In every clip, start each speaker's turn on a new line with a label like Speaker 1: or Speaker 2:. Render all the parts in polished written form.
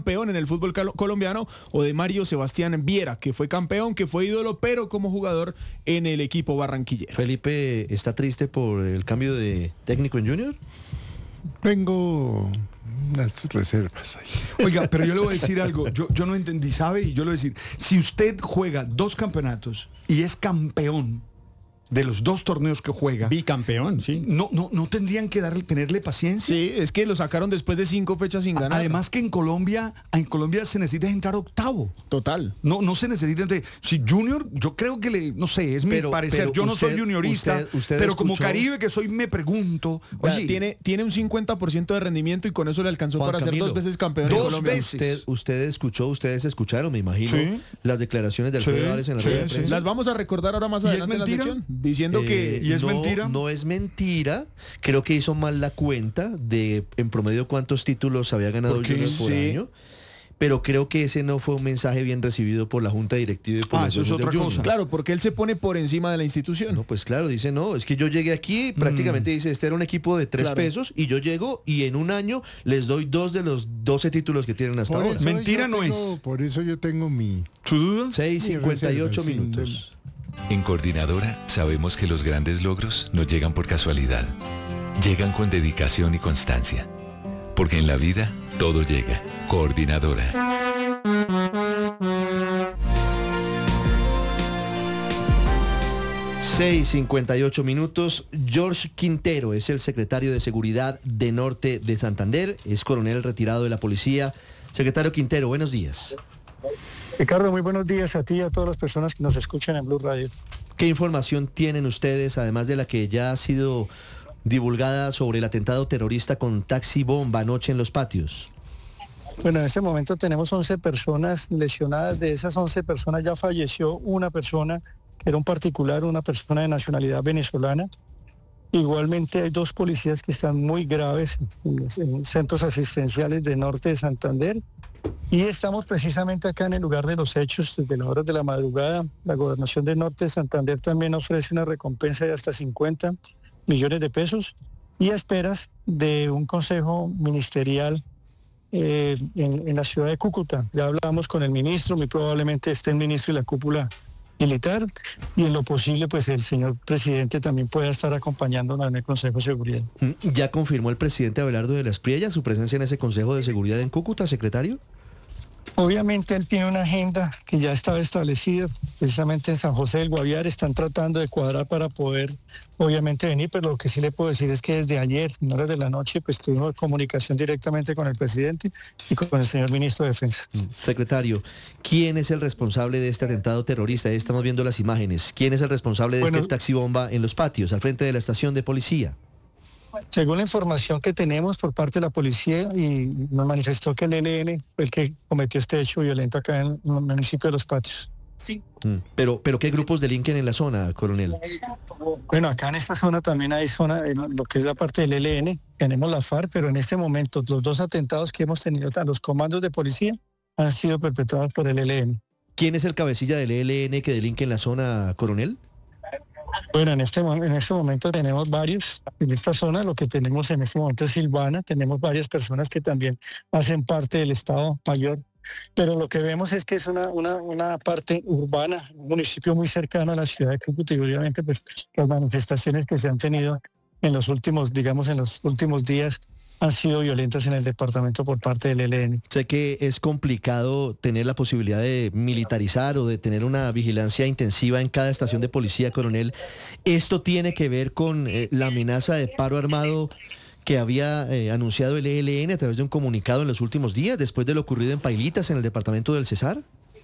Speaker 1: campeón en el fútbol colombiano, o de Mario Sebastián Viera, que fue campeón, que fue ídolo, pero como jugador en el equipo barranquillero.
Speaker 2: Felipe, ¿está triste por el cambio de técnico en Junior?
Speaker 3: Tengo unas reservas ahí.
Speaker 4: Oiga, pero yo le voy a decir algo, yo no entendí, ¿sabe? Y yo le voy a decir, si usted juega 2 campeonatos y es campeón de los 2 torneos que juega,
Speaker 5: bicampeón, sí.
Speaker 4: no tendrían que tenerle paciencia.
Speaker 1: Sí, es que lo sacaron después de 5 fechas sin ganar.
Speaker 4: Además que en Colombia se necesita entrar octavo.
Speaker 1: Total.
Speaker 4: No se necesita si Junior, yo creo que no sé, es mi parecer. Yo no soy juniorista,
Speaker 2: usted
Speaker 4: pero
Speaker 2: escuchó,
Speaker 4: como Caribe que soy, me pregunto. Oye,
Speaker 1: tiene un 50% de rendimiento y con eso le alcanzó
Speaker 2: Juan
Speaker 1: para
Speaker 2: Camilo,
Speaker 1: ser 2 veces campeón en Colombia.
Speaker 2: Ustedes escucharon, me imagino,
Speaker 4: Sí.
Speaker 2: las declaraciones del Alfredo Ares en la rueda de prensa.
Speaker 1: Las vamos a recordar ahora más
Speaker 4: ¿Y es
Speaker 1: adelante en la
Speaker 4: mentira?
Speaker 1: sección, diciendo que
Speaker 4: ¿Y es mentira?
Speaker 2: No es mentira. Creo que hizo mal la cuenta de en promedio cuántos títulos había ganado Junior por año. Pero creo que ese no fue un mensaje bien recibido por la Junta Directiva y por los
Speaker 4: eso es
Speaker 2: dueños del
Speaker 4: otra
Speaker 2: Junior.
Speaker 4: cosa.
Speaker 1: claro, porque él se pone por encima de la institución.
Speaker 2: No, pues claro, dice, no, es que yo llegué aquí, prácticamente dice, este era un equipo de 3 pesos y yo llego y en un año les doy 2 de los 12 títulos que tienen hasta ahora.
Speaker 4: Mentira no es.
Speaker 3: Por eso yo tengo mi...
Speaker 4: ¿Su duda?
Speaker 2: 6:58
Speaker 3: Sí,
Speaker 2: minutos.
Speaker 6: En Coordinadora sabemos que los grandes logros no llegan por casualidad. Llegan con dedicación y constancia. Porque en la vida todo llega. Coordinadora.
Speaker 2: $6:58. George Quintero es el secretario de Seguridad de Norte de Santander, es coronel retirado de la policía. Secretario Quintero, buenos días.
Speaker 7: Ricardo, muy buenos días a ti y a todas las personas que nos escuchan en Blue Radio.
Speaker 2: ¿Qué información tienen ustedes, además de la que ya ha sido divulgada sobre el atentado terrorista con taxi bomba anoche en Los Patios?
Speaker 7: Bueno, en este momento tenemos 11 personas lesionadas. De esas 11 personas ya falleció una persona, que era un particular, una persona de nacionalidad venezolana. Igualmente hay 2 policías que están muy graves en centros asistenciales de Norte de Santander. Y estamos precisamente acá en el lugar de los hechos desde las horas de la madrugada. La Gobernación de Norte de Santander también ofrece una recompensa de hasta 50 millones de pesos y a esperas de un consejo ministerial en la ciudad de Cúcuta. Ya hablamos con el ministro, muy probablemente esté el ministro y la cúpula militar, y en lo posible pues el señor presidente también pueda estar acompañándonos en el Consejo de Seguridad.
Speaker 2: ¿Ya confirmó el presidente Abelardo de las Priellas su presencia en ese Consejo de Seguridad en Cúcuta, secretario?
Speaker 7: Obviamente él tiene una agenda que ya estaba establecida, precisamente en San José del Guaviare están tratando de cuadrar para poder obviamente venir, pero lo que sí le puedo decir es que desde ayer, en horas de la noche, pues tuvimos comunicación directamente con el presidente y con el señor ministro de Defensa.
Speaker 2: Secretario, ¿quién es el responsable de este atentado terrorista? Ahí estamos viendo las imágenes. ¿Quién es el responsable de este taxi bomba en Los Patios, al frente de la estación de policía?
Speaker 7: Según la información que tenemos por parte de la policía, y nos manifestó que el ELN fue el que cometió este hecho violento acá en el municipio de Los Patios.
Speaker 2: Sí. Pero ¿qué grupos delinquen en la zona, coronel?
Speaker 7: Bueno, acá en esta zona también hay zona, lo que es la parte del ELN, tenemos la FARC, pero en este momento los 2 atentados que hemos tenido a los comandos de policía han sido perpetrados por el ELN.
Speaker 2: ¿Quién es el cabecilla del ELN que delinque en la zona, coronel?
Speaker 7: Bueno, en este momento tenemos varios. En esta zona lo que tenemos en este momento es Silvana. Tenemos varias personas que también hacen parte del Estado Mayor. Pero lo que vemos es que es una parte urbana, un municipio muy cercano a la ciudad de Cúcuta, y obviamente pues las manifestaciones que se han tenido en los últimos días han sido violentas en el departamento por parte del ELN.
Speaker 2: Sé que es complicado tener la posibilidad de militarizar o de tener una vigilancia intensiva en cada estación de policía, coronel. ¿Esto tiene que ver con la amenaza de paro armado que había anunciado el ELN a través de un comunicado en los últimos días, después de lo ocurrido en Pailitas, en el departamento del Cesar?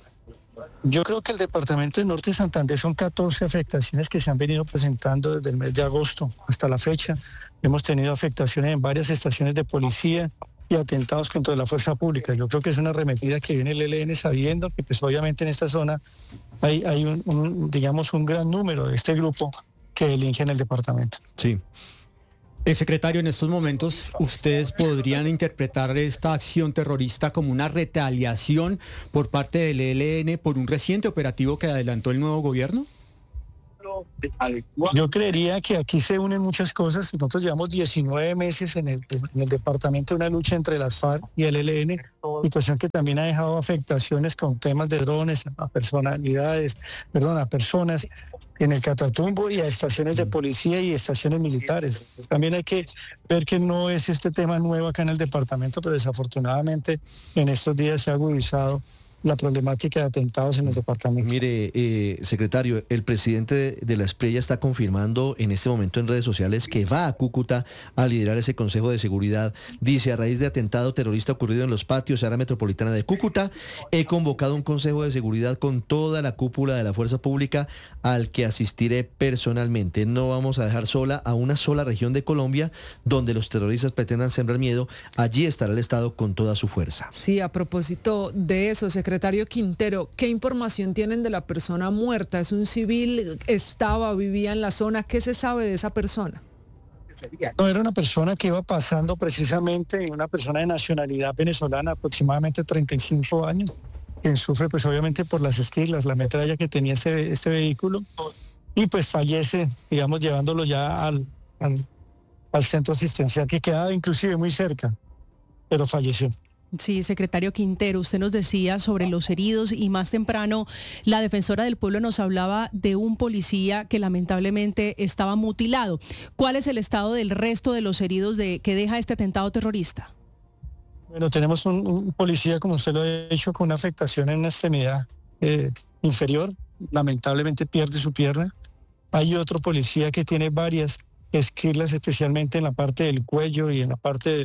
Speaker 7: Yo creo que el departamento de Norte de Santander son 14 afectaciones que se han venido presentando desde el mes de agosto hasta la fecha. Hemos tenido afectaciones en varias estaciones de policía y atentados contra la fuerza pública. Yo creo que es una arremetida que viene el ELN sabiendo que pues obviamente en esta zona hay un gran número de este grupo que delinque en el departamento.
Speaker 2: Sí.
Speaker 5: Secretario, en estos momentos, ¿ustedes podrían interpretar esta acción terrorista como una retaliación por parte del ELN por un reciente operativo que adelantó el nuevo gobierno?
Speaker 7: Yo creería que aquí se unen muchas cosas. Nosotros llevamos 19 meses en el departamento de una lucha entre las FARC y el ELN, situación que también ha dejado afectaciones con temas de drones a personas en el Catatumbo y a estaciones de policía y estaciones militares. También hay que ver que no es este tema nuevo acá en el departamento, pero desafortunadamente en estos días se ha agudizado la problemática de atentados en los departamentos.
Speaker 2: Mire, secretario, el presidente de la Espriella está confirmando en este momento en redes sociales que va a Cúcuta a liderar ese Consejo de Seguridad. Dice, a raíz de atentado terrorista ocurrido en los patios de área metropolitana de Cúcuta, he convocado un Consejo de Seguridad con toda la cúpula de la Fuerza Pública al que asistiré personalmente. No vamos a dejar sola a una sola región de Colombia donde los terroristas pretendan sembrar miedo. Allí estará el Estado con toda su fuerza.
Speaker 8: Sí, a propósito de eso, secretario Quintero, ¿qué información tienen de la persona muerta? ¿Es un civil? ¿Vivía en la zona? ¿Qué se sabe de esa persona?
Speaker 7: No, era una persona que iba pasando precisamente, una persona de nacionalidad venezolana, aproximadamente 35 años, quien sufre pues obviamente por las esquilas, la metralla que tenía este vehículo, y pues fallece, digamos, llevándolo ya al centro asistencial, que quedaba inclusive muy cerca, pero falleció.
Speaker 9: Sí, secretario Quintero, usted nos decía sobre los heridos y más temprano la defensora del pueblo nos hablaba de un policía que lamentablemente estaba mutilado. ¿Cuál es el estado del resto de los heridos que deja este atentado terrorista?
Speaker 7: Bueno, tenemos un policía, como usted lo ha dicho, con una afectación en la extremidad inferior. Lamentablemente pierde su pierna. Hay otro policía que tiene varias esquirlas, especialmente en la parte del cuello y en la parte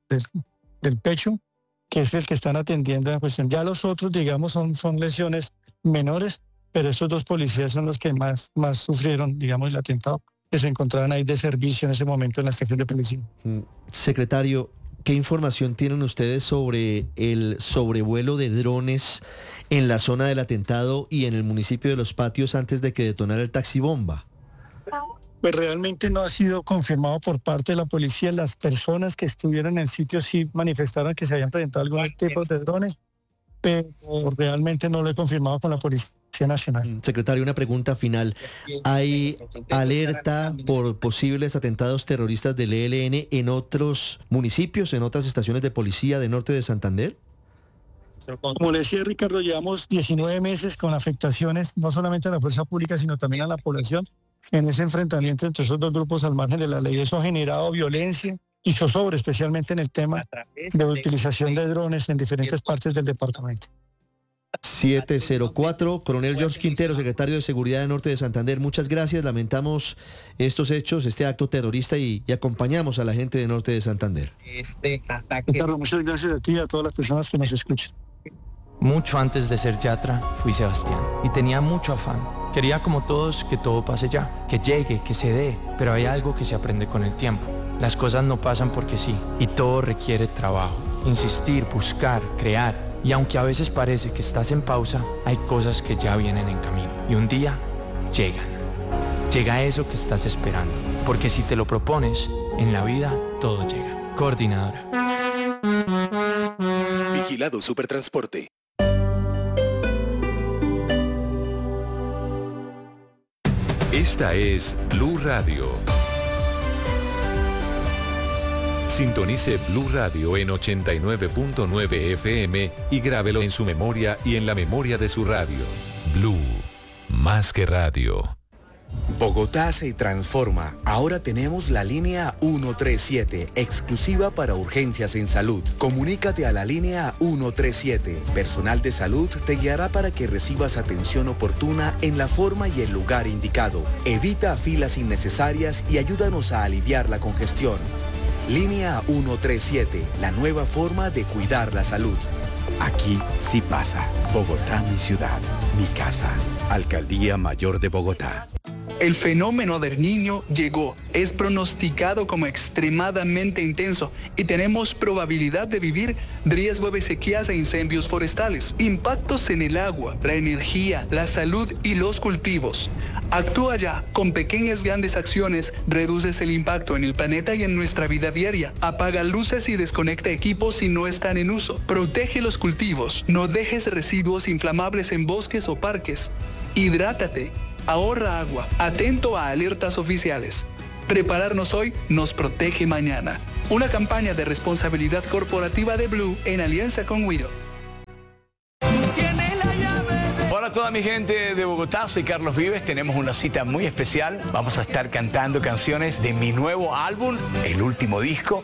Speaker 7: del pecho, que es el que están atendiendo la cuestión. Ya los otros, digamos, son lesiones menores, pero estos dos policías son los que más sufrieron, digamos, el atentado, que se encontraban ahí de servicio en ese momento en la estación de policía.
Speaker 2: Secretario, ¿qué información tienen ustedes sobre el sobrevuelo de drones en la zona del atentado y en el municipio de Los Patios antes de que detonara el taxibomba?
Speaker 7: Pues realmente no ha sido confirmado por parte de la policía. Las personas que estuvieron en el sitio sí manifestaron que se habían presentado algunos tipos de drones, pero realmente no lo he confirmado con la Policía Nacional.
Speaker 2: Secretario, una pregunta final. ¿Hay alerta por posibles atentados terroristas del ELN en otros municipios, en otras estaciones de policía del norte de Santander?
Speaker 7: Como le decía Ricardo, llevamos 19 meses con afectaciones, no solamente a la fuerza pública, sino también a la población, en ese enfrentamiento entre esos dos grupos al margen de la ley. Eso ha generado violencia y zozobra, especialmente en el tema de utilización de drones en diferentes partes del departamento.
Speaker 2: 704, coronel George Quintero, secretario de Seguridad del Norte de Santander, muchas gracias, lamentamos estos hechos, este acto terrorista y acompañamos a la gente del Norte de Santander.
Speaker 7: Ricardo, muchas gracias a ti y a todas las personas que nos escuchan.
Speaker 10: Mucho antes de ser Yatra, fui Sebastián y tenía mucho afán. Quería como todos que todo pase ya, que llegue, que se dé, pero hay algo que se aprende con el tiempo. Las cosas no pasan porque sí, y todo requiere trabajo, insistir, buscar, crear. Y aunque a veces parece que estás en pausa, hay cosas que ya vienen en camino. Y un día, llegan. Llega eso que estás esperando, porque si te lo propones, en la vida todo llega. Coordinadora.
Speaker 11: Vigilado Supertransporte.
Speaker 6: Esta es Blue Radio. Sintonice Blue Radio en 89.9 FM y grábelo en su memoria y en la memoria de su radio. Blue, más que radio.
Speaker 11: Bogotá se transforma. Ahora tenemos la línea 137, exclusiva para urgencias en salud. Comunícate a la línea 137. Personal de salud te guiará para que recibas atención oportuna en la forma y el lugar indicado. Evita filas innecesarias y ayúdanos a aliviar la congestión. Línea 137, la nueva forma de cuidar la salud.
Speaker 12: Aquí sí pasa. Bogotá, mi ciudad, mi casa. Alcaldía Mayor de Bogotá.
Speaker 13: El fenómeno del Niño llegó, es pronosticado como extremadamente intenso y tenemos probabilidad de vivir riesgo de sequías e incendios forestales, impactos en el agua, la energía, la salud y los cultivos. Actúa ya, con pequeñas grandes acciones reduces el impacto en el planeta y en nuestra vida diaria. Apaga luces y desconecta equipos si no están en uso. Protege los cultivos, no dejes residuos inflamables en bosques o parques. Hidrátate. ahorra agua, atento a alertas oficiales. Prepararnos hoy nos protege mañana. Una campaña de responsabilidad corporativa de Blue en alianza con Wido.
Speaker 14: Hola a toda mi gente de Bogotá, soy Carlos Vives, tenemos una cita muy especial. Vamos a estar cantando canciones de mi nuevo álbum, el último disco.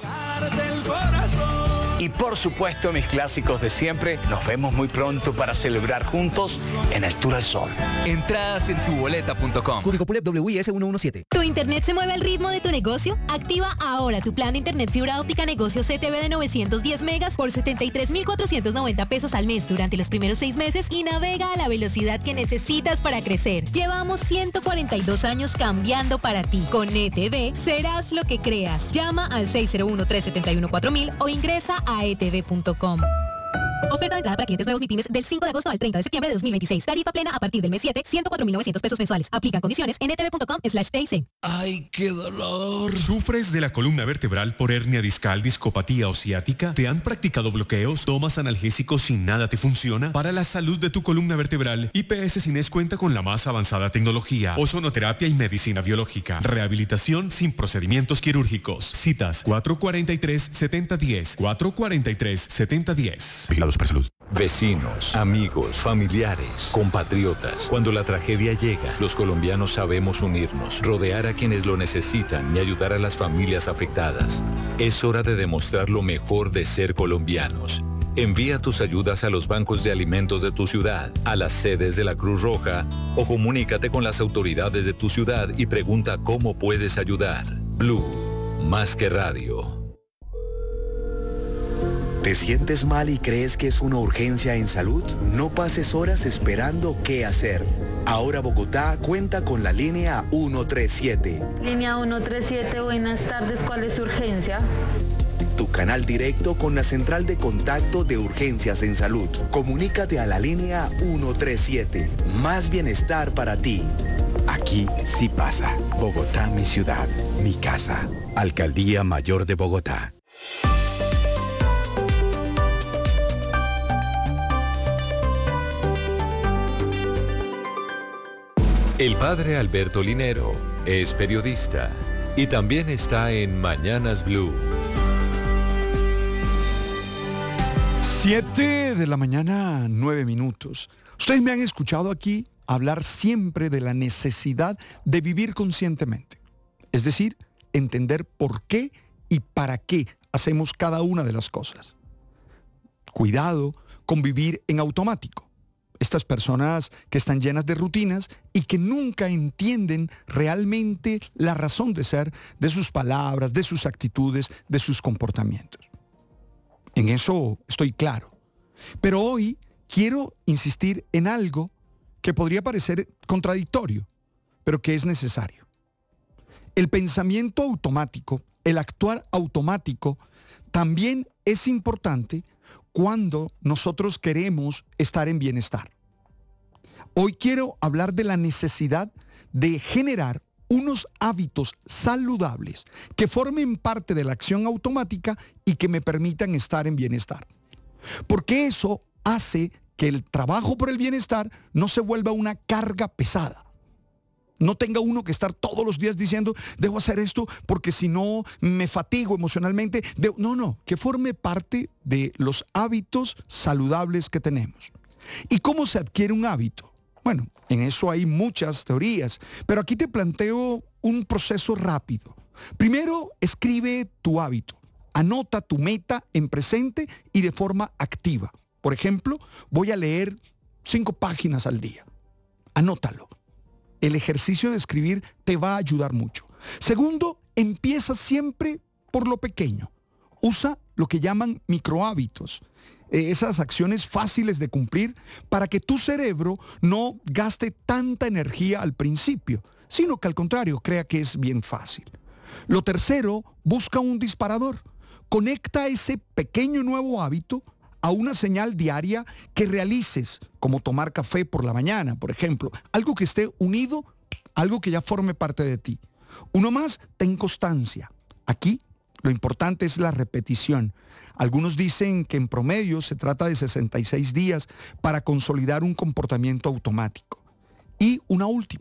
Speaker 14: Y por supuesto mis clásicos de siempre. Nos vemos muy pronto para celebrar juntos en el Tour al Sol.
Speaker 15: Entradas en tuboleta.com.
Speaker 16: Código PULEP WIS 117.
Speaker 17: ¿Tu internet se mueve al ritmo de tu negocio? Activa ahora tu plan de internet fibra óptica negocio CTV de 910 megas por 73,490 pesos al mes durante los primeros 6 meses y navega a la velocidad que necesitas para crecer. Llevamos 142 años cambiando para ti. Con ETV serás lo que creas. Llama al 601-371-4000 o ingresa a etv.com. Oferta de entrada para clientes nuevos MIPYMES del 5 de agosto al 30 de septiembre de 2026. Tarifa plena a partir del mes 7, 104,900 pesos mensuales. Aplican condiciones en etv.com/TIC.
Speaker 18: ¡Ay, qué dolor! ¿Sufres de la columna vertebral por hernia discal, discopatía o ciática? ¿Te han practicado bloqueos? ¿Tomas analgésicos y nada te funciona? Para la salud de tu columna vertebral, IPS Cines cuenta con la más avanzada tecnología, ozonoterapia y medicina biológica. Rehabilitación sin procedimientos quirúrgicos. Citas 443-7010. 443-7010. Vigilados por salud.
Speaker 6: Vecinos, amigos, familiares, compatriotas. Cuando la tragedia llega, los colombianos sabemos unirnos, rodear a quienes lo necesitan y ayudar a las familias afectadas. Es hora de demostrar lo mejor de ser colombianos. Envía tus ayudas a los bancos de alimentos de tu ciudad, a las sedes de la Cruz Roja o comunícate con las autoridades de tu ciudad y pregunta cómo puedes ayudar. Blue, más que radio.
Speaker 11: ¿Te sientes mal y crees que es una urgencia en salud? No pases horas esperando qué hacer. Ahora Bogotá cuenta con la línea 137.
Speaker 19: Línea 137, buenas tardes, ¿cuál es su urgencia?
Speaker 11: Tu canal directo con la central de contacto de urgencias en salud. Comunícate a la línea 137. Más bienestar para ti.
Speaker 12: Aquí sí pasa. Bogotá, mi ciudad, mi casa. Alcaldía Mayor de Bogotá.
Speaker 6: El padre Alberto Linero es periodista y también está en Mañanas Blue.
Speaker 4: 7 de la mañana, 9 minutos. Ustedes me han escuchado aquí hablar siempre de la necesidad de vivir conscientemente. Es decir, entender por qué y para qué hacemos cada una de las cosas. Cuidado con vivir en automático. Estas personas que están llenas de rutinas y que nunca entienden realmente la razón de ser de sus palabras, de sus actitudes, de sus comportamientos. En eso estoy claro. Pero hoy quiero insistir en algo que podría parecer contradictorio, pero que es necesario. El pensamiento automático, el actuar automático, también es importante cuando nosotros queremos estar en bienestar. Hoy quiero hablar de la necesidad de generar unos hábitos saludables que formen parte de la acción automática y que me permitan estar en bienestar. Porque eso hace que el trabajo por el bienestar no se vuelva una carga pesada. No tenga uno que estar todos los días diciendo, debo hacer esto porque si no me fatigo emocionalmente. No, que forme parte de los hábitos saludables que tenemos. ¿Y cómo se adquiere un hábito? Bueno, en eso hay muchas teorías, pero aquí te planteo un proceso rápido. Primero, escribe tu hábito. Anota tu meta en presente y de forma activa. Por ejemplo, voy a leer 5 páginas al día. Anótalo. El ejercicio de escribir te va a ayudar mucho. Segundo, empieza siempre por lo pequeño. Usa lo que llaman microhábitos, esas acciones fáciles de cumplir para que tu cerebro no gaste tanta energía al principio, sino que al contrario, crea que es bien fácil. Lo tercero, busca un disparador. Conecta ese pequeño nuevo hábito a una señal diaria que realices, como tomar café por la mañana, por ejemplo. Algo que esté unido, algo que ya forme parte de ti. Uno más, ten constancia. Aquí lo importante es la repetición. Algunos dicen que en promedio se trata de 66 días para consolidar un comportamiento automático. Y una última,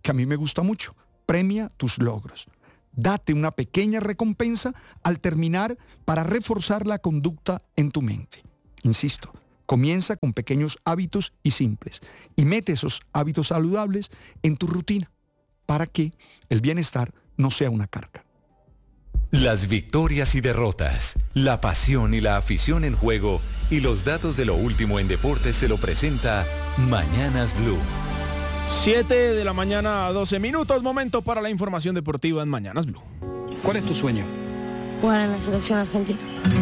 Speaker 4: que a mí me gusta mucho. Premia tus logros. Date una pequeña recompensa al terminar para reforzar la conducta en tu mente. Insisto, comienza con pequeños hábitos y simples y mete esos hábitos saludables en tu rutina para que el bienestar no sea una carga.
Speaker 6: Las victorias y derrotas, la pasión y la afición en juego y los datos de lo último en deportes se lo presenta Mañanas Blue.
Speaker 1: 7 de la mañana a 12 minutos, momento para la información deportiva en Mañanas Blue.
Speaker 16: ¿Cuál es tu sueño?
Speaker 19: Jugar en la selección argentina.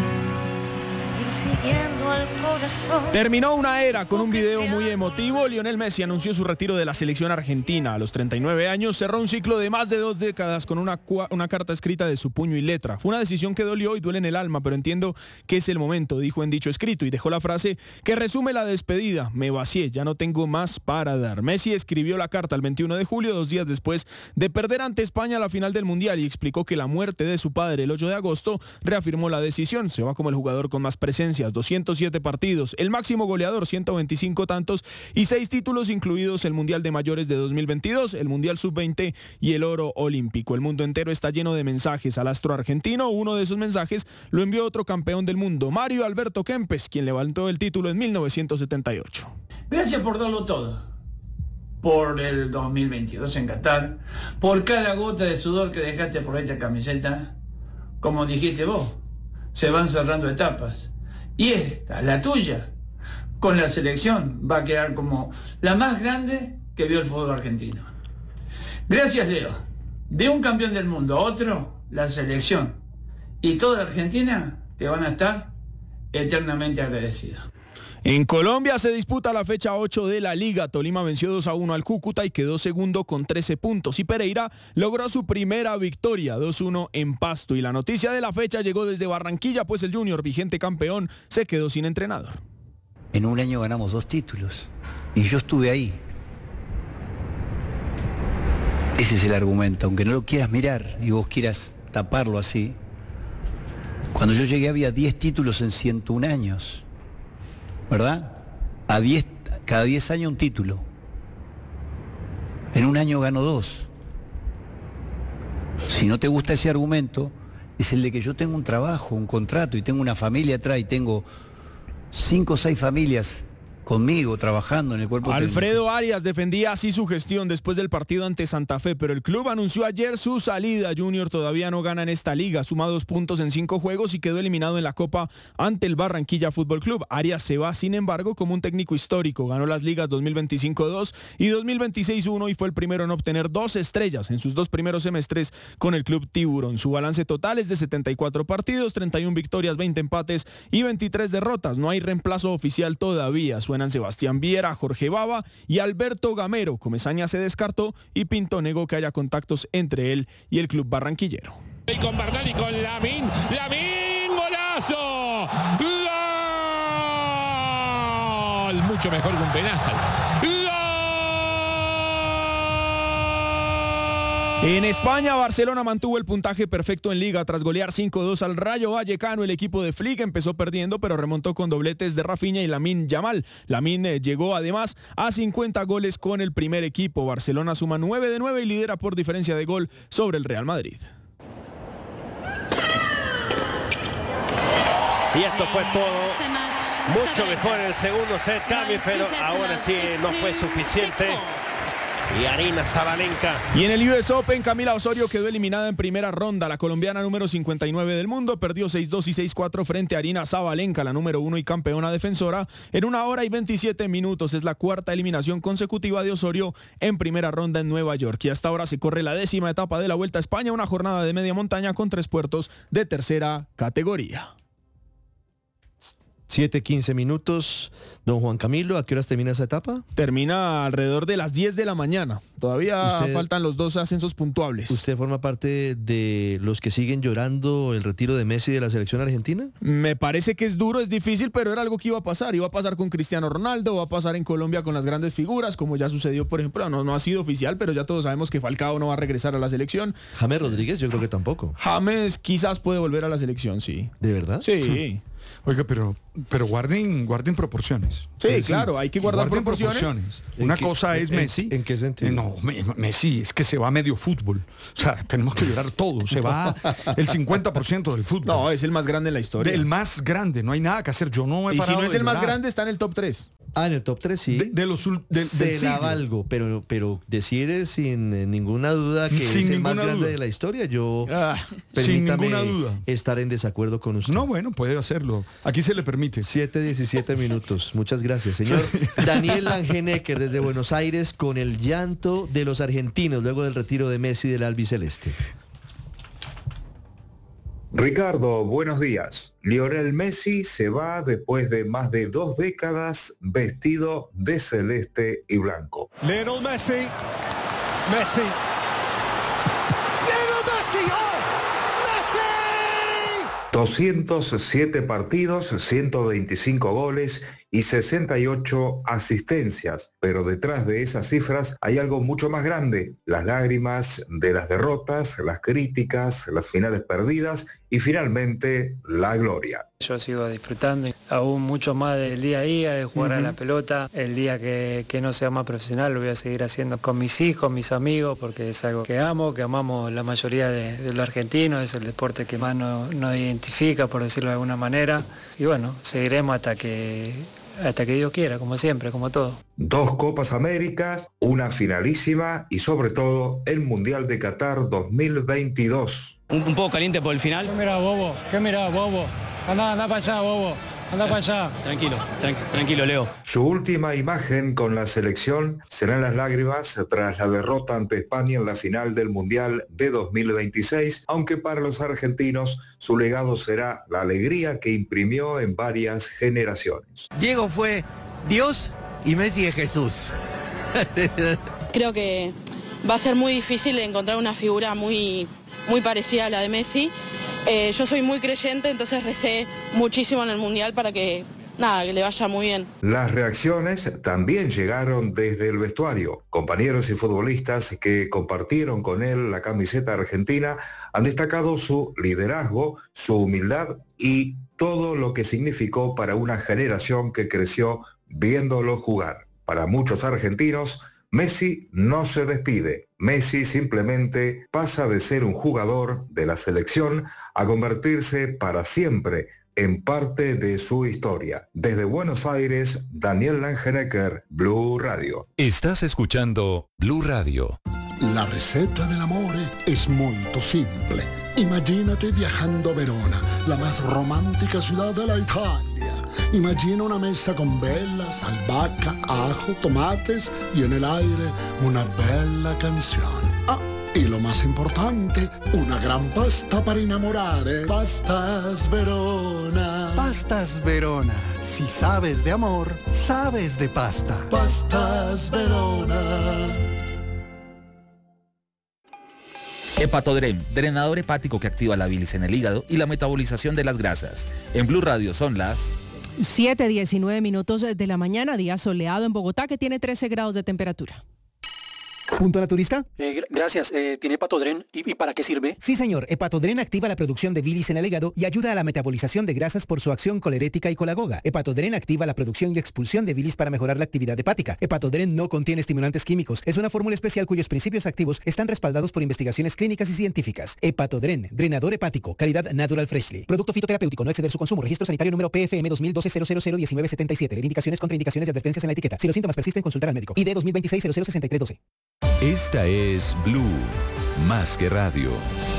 Speaker 1: Terminó una era con un video muy emotivo. Lionel Messi anunció su retiro de la selección argentina. A los 39 años cerró un ciclo de más de 2 décadas con una carta escrita de su puño y letra. Fue una decisión que dolió y duele en el alma, pero entiendo que es el momento, dijo en dicho escrito, y dejó la frase que resume la despedida: me vacié, ya no tengo más para dar. Messi escribió la carta el 21 de julio, 2 días después de perder ante España la final del Mundial, y explicó que la muerte de su padre el 8 de agosto reafirmó la decisión. Se va como el jugador con más presencias, 207 partidos, el máximo goleador, 125 tantos y 6 títulos, incluidos el Mundial de Mayores de 2022, el Mundial Sub-20 y el Oro Olímpico. El mundo entero está lleno de mensajes al astro argentino. Uno de esos mensajes lo envió otro campeón del mundo, Mario Alberto Kempes, quien levantó el título en 1978.
Speaker 20: Gracias por darlo todo, por el 2022 en Qatar, por cada gota de sudor que dejaste por esta camiseta. Como dijiste vos, se van cerrando etapas. Y esta, la tuya, con la selección, va a quedar como la más grande que vio el fútbol argentino. Gracias, Leo. De un campeón del mundo a otro, la selección y toda la Argentina te van a estar eternamente agradecidos.
Speaker 1: En Colombia se disputa la fecha 8 de la Liga. Tolima venció 2-1 al Cúcuta y quedó segundo con 13 puntos. Y Pereira logró su primera victoria, 2-1 en Pasto. Y la noticia de la fecha llegó desde Barranquilla, pues el Junior, vigente campeón, se quedó sin entrenador.
Speaker 21: En un año ganamos 2 títulos y yo estuve ahí. Ese es el argumento, aunque no lo quieras mirar y vos quieras taparlo así. Cuando yo llegué había 10 títulos en 101 años. ¿Verdad? Cada 10 años un título. En un año gano 2. Si no te gusta ese argumento, es el de que yo tengo un trabajo, un contrato y tengo una familia atrás y tengo 5 o 6 familias conmigo trabajando en el cuerpo técnico.
Speaker 1: Alfredo Arias defendía así su gestión después del partido ante Santa Fe, pero el club anunció ayer su salida. Junior todavía no gana en esta liga, suma 2 puntos en 5 juegos y quedó eliminado en la Copa ante el Barranquilla Fútbol Club. Arias se va, sin embargo, como un técnico histórico. Ganó las ligas 2025-2 y 2026-1 y fue el primero en obtener 2 estrellas en sus 2 primeros semestres con el club Tiburón. Su balance total es de 74 partidos, 31 victorias, 20 empates y 23 derrotas. No hay reemplazo oficial todavía. Suenan Sebastián Viera, Jorge Baba y Alberto Gamero. Comesaña se descartó y Pinto negó que haya contactos entre él y el club barranquillero.
Speaker 22: Y con Bernal y con Lamín, golazo, gol, mucho mejor que un penal.
Speaker 1: En España, Barcelona mantuvo el puntaje perfecto en Liga tras golear 5-2 al Rayo Vallecano. El equipo de Flick empezó perdiendo, pero remontó con dobletes de Rafinha y Lamine Yamal. Lamine llegó además a 50 goles con el primer equipo. Barcelona suma 9 de 9 y lidera por diferencia de gol sobre el Real Madrid.
Speaker 23: Y esto fue todo. Mucho mejor en el segundo set, Cami, pero ahora sí no fue suficiente. Y Arina Sabalenka.
Speaker 1: Y en el US Open, Camila Osorio quedó eliminada en primera ronda. La colombiana número 59 del mundo perdió 6-2 y 6-4 frente a Arina Sabalenka, la número 1 y campeona defensora. En 1 hora y 27 minutos es la cuarta eliminación consecutiva de Osorio en primera ronda en Nueva York. Y hasta ahora se corre la 10ª etapa de la Vuelta a España, una jornada de media montaña con 3 puertos de tercera categoría.
Speaker 2: 7:15 minutos. Don Juan Camilo, ¿a qué horas termina esa etapa?
Speaker 1: Termina alrededor de las 10 de la mañana. Todavía faltan los 2 ascensos puntuables.
Speaker 2: ¿Usted forma parte de los que siguen llorando el retiro de Messi de la selección argentina?
Speaker 1: Me parece que es duro, es difícil, pero era algo que iba a pasar. Iba a pasar con Cristiano Ronaldo, va a pasar en Colombia con las grandes figuras, como ya sucedió, por ejemplo, no ha sido oficial, pero ya todos sabemos que Falcao no va a regresar a la selección.
Speaker 2: James Rodríguez, yo creo que tampoco.
Speaker 1: James quizás puede volver a la selección, sí.
Speaker 2: ¿De verdad?
Speaker 1: Sí.
Speaker 4: Oiga, pero guarden proporciones.
Speaker 1: Sí, claro, hay que guardar proporciones.
Speaker 4: Una cosa es Messi.
Speaker 2: ¿En qué sentido?
Speaker 4: No, Messi es que se va medio fútbol. O sea, tenemos que llorar todo. Se va el 50% del fútbol.
Speaker 1: No, es el más grande en la historia.
Speaker 4: El más grande, no hay nada que hacer. Yo no he
Speaker 1: y
Speaker 4: parado
Speaker 1: si no es
Speaker 4: de
Speaker 1: el más
Speaker 4: llorar.
Speaker 1: grande, está en el top 3.
Speaker 2: En el top 3 sí.
Speaker 4: Del
Speaker 2: la valgo, pero decir sin ninguna duda que
Speaker 4: Sin
Speaker 2: es el más
Speaker 4: ninguna
Speaker 2: grande
Speaker 4: duda.
Speaker 2: de la historia, yo
Speaker 4: sin
Speaker 2: permítame
Speaker 4: ninguna duda.
Speaker 2: estar en desacuerdo con usted.
Speaker 4: No, bueno, puede hacerlo. Aquí se le permite.
Speaker 2: 7:17 minutos. Muchas gracias, señor. Daniel Langenecker desde Buenos Aires con el llanto de los argentinos luego del retiro de Messi del albiceleste.
Speaker 3: Ricardo, buenos días. Lionel Messi se va después de más de 2 décadas vestido de celeste y blanco.
Speaker 5: Lionel Messi. Messi. Lionel Messi. ¡Oh! ¡Messi!
Speaker 3: 207 partidos, 125 goles y 68 asistencias. Pero detrás de esas cifras hay algo mucho más grande. Las lágrimas de las derrotas, las críticas, las finales perdidas y finalmente la gloria.
Speaker 16: Yo sigo disfrutando aún mucho más del día a día, de jugar a la pelota. El día que no sea más profesional lo voy a seguir haciendo con mis hijos, mis amigos, porque es algo que amo, que amamos la mayoría de los argentinos. Es el deporte que más nos identifica, por decirlo de alguna manera. Y bueno, seguiremos hasta que Dios quiera, como siempre, como todo.
Speaker 3: 2 Copas Américas, una finalísima y sobre todo el Mundial de Qatar 2022.
Speaker 24: Un poco caliente por el final.
Speaker 7: ¿Qué mirá, bobo? Anda para allá, bobo. Anda para allá.
Speaker 24: Tranquilo, Leo.
Speaker 3: Su última imagen con la selección serán las lágrimas tras la derrota ante España en la final del Mundial de 2026, aunque para los argentinos su legado será la alegría que imprimió en varias generaciones.
Speaker 25: Diego fue Dios y Messi es Jesús.
Speaker 26: Creo que va a ser muy difícil encontrar una figura muy parecida a la de Messi. Yo soy muy creyente, entonces recé muchísimo en el Mundial para que le vaya muy bien.
Speaker 3: Las reacciones también llegaron desde el vestuario. Compañeros y futbolistas que compartieron con él la camiseta argentina han destacado su liderazgo, su humildad y todo lo que significó para una generación que creció viéndolo jugar. Para muchos argentinos, Messi no se despide. Messi simplemente pasa de ser un jugador de la selección a convertirse para siempre en parte de su historia. Desde Buenos Aires, Daniel Langenecker, Blue Radio.
Speaker 6: Estás escuchando Blue Radio.
Speaker 27: La receta dell'amore es molto simple. Imagínate viajando a Verona, la más romántica ciudad de la Italia. Imagina una mesa con velas, albahaca, ajo, tomates y en el aire una bella canción. Ah, y lo más importante, una gran pasta para enamorare. Pastas Verona.
Speaker 28: Pastas Verona. Si sabes de amor, sabes de pasta.
Speaker 27: Pastas Verona.
Speaker 29: Hepatodren, drenador hepático que activa la bilis en el hígado y la metabolización de las grasas. En Blue Radio son las
Speaker 9: 7:19 minutos de la mañana, día soleado en Bogotá que tiene 13 grados de temperatura.
Speaker 30: ¿Punto naturista?
Speaker 31: Gracias. ¿Tiene Hepatodren? ¿Y para qué sirve?
Speaker 30: Sí, señor. Hepatodren activa la producción de bilis en el hígado y ayuda a la metabolización de grasas por su acción colerética y colagoga. Hepatodren activa la producción y expulsión de bilis para mejorar la actividad hepática. Hepatodren no contiene estimulantes químicos. Es una fórmula especial cuyos principios activos están respaldados por investigaciones clínicas y científicas. Hepatodren, drenador hepático, calidad Natural Freshly. Producto fitoterapéutico, no exceder su consumo. Registro sanitario número PFM 2012-001977. Leer indicaciones, contraindicaciones y advertencias en la etiqueta. Si los síntomas persisten, consultar al médico. ID 2026-006312.
Speaker 6: Esta es Blue, más que radio.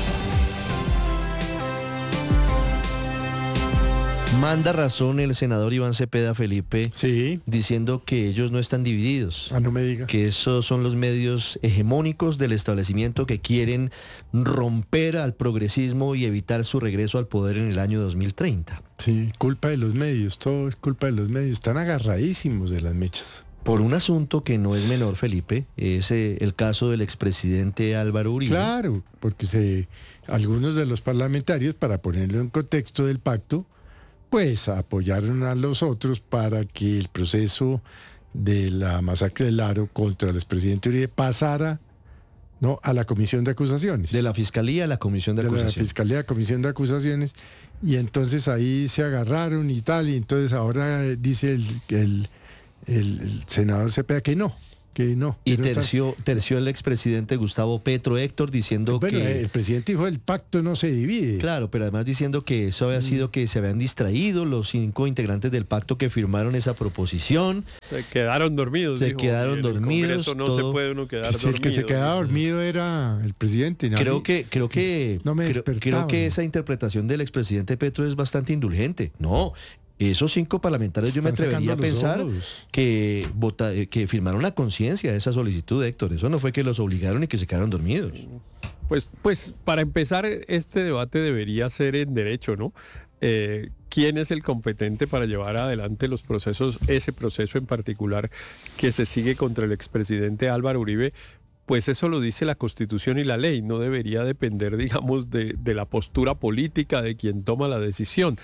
Speaker 2: Manda razón el senador Iván Cepeda, Felipe, diciendo que ellos no están divididos.
Speaker 4: No me diga.
Speaker 2: Que esos son los medios hegemónicos del establecimiento que quieren romper al progresismo y evitar su regreso al poder en el año 2030.
Speaker 4: Sí, culpa de los medios, todo es culpa de los medios. Están agarradísimos de las mechas.
Speaker 2: Por un asunto que no es menor, Felipe, es el caso del expresidente Álvaro Uribe.
Speaker 4: Claro, porque algunos de los parlamentarios, para ponerlo en contexto del pacto, pues apoyaron a los otros para que el proceso de la masacre del Aro contra el expresidente Uribe pasara a la comisión de acusaciones.
Speaker 2: De la Fiscalía a la comisión de acusaciones.
Speaker 4: De la Fiscalía a la comisión de acusaciones.
Speaker 8: y entonces ahí se agarraron y tal, y entonces ahora dice el senador Cepeda que no.
Speaker 2: Y terció el expresidente Gustavo Petro, Héctor, diciendo que...
Speaker 8: el presidente dijo el pacto no se divide.
Speaker 2: Claro, pero además diciendo que eso había sido que se habían distraído los 5 integrantes del pacto que firmaron esa proposición.
Speaker 10: Se quedaron dormidos.
Speaker 2: Se quedaron dormidos.
Speaker 10: En el Congreso no se puede uno quedar dormido.
Speaker 8: El que se quedaba dormido era el presidente.
Speaker 2: Creo que esa interpretación del expresidente Petro es bastante indulgente. No. Esos 5 parlamentarios yo me atrevería a pensar que firmaron la conciencia de esa solicitud, Héctor. Eso no fue que los obligaron y que se quedaron dormidos.
Speaker 10: Pues para empezar, este debate debería ser en derecho, ¿no? ¿Quién es el competente para llevar adelante los procesos, ese proceso en particular que se sigue contra el expresidente Álvaro Uribe? Pues eso lo dice la Constitución y la ley, no debería depender, digamos, de la postura política de quien toma la decisión.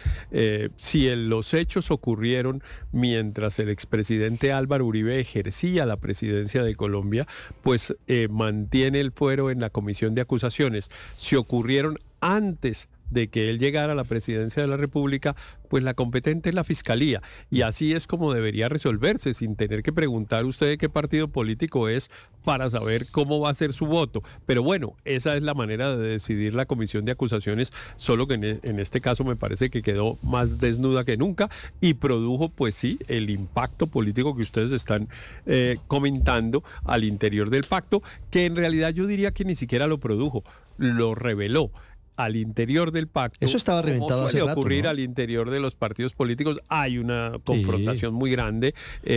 Speaker 10: Si los hechos ocurrieron mientras el expresidente Álvaro Uribe ejercía la presidencia de Colombia, pues mantiene el fuero en la comisión de acusaciones. Si ocurrieron antes de que él llegara a la presidencia de la República, pues la competente es la Fiscalía. Y así es como debería resolverse, sin tener que preguntar usted de qué partido político es para saber cómo va a ser su voto. Pero bueno, esa es la manera de decidir la comisión de acusaciones, solo que en este caso me parece que quedó más desnuda que nunca y produjo, pues sí, el impacto político que ustedes están comentando al interior del pacto, que en realidad yo diría que ni siquiera lo produjo, lo reveló. Al interior del pacto,
Speaker 2: eso estaba reventado
Speaker 10: como suele
Speaker 2: hace rato,
Speaker 10: ocurrir,
Speaker 2: ¿no?
Speaker 10: Al interior de los partidos políticos hay una confrontación muy grande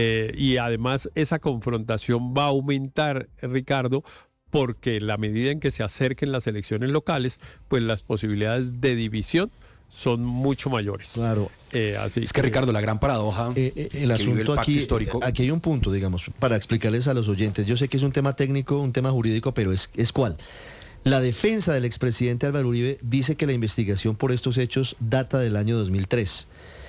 Speaker 10: y además esa confrontación va a aumentar, Ricardo, porque en la medida en que se acerquen las elecciones locales, pues las posibilidades de división son mucho mayores.
Speaker 2: Claro.
Speaker 11: Así es que Ricardo, la gran paradoja
Speaker 2: el asunto aquí, histórico. Aquí hay un punto, digamos, para explicarles a los oyentes. Yo sé que es un tema técnico, un tema jurídico, pero es ¿cuál? La defensa del expresidente Álvaro Uribe dice que la investigación por estos hechos data del año 2003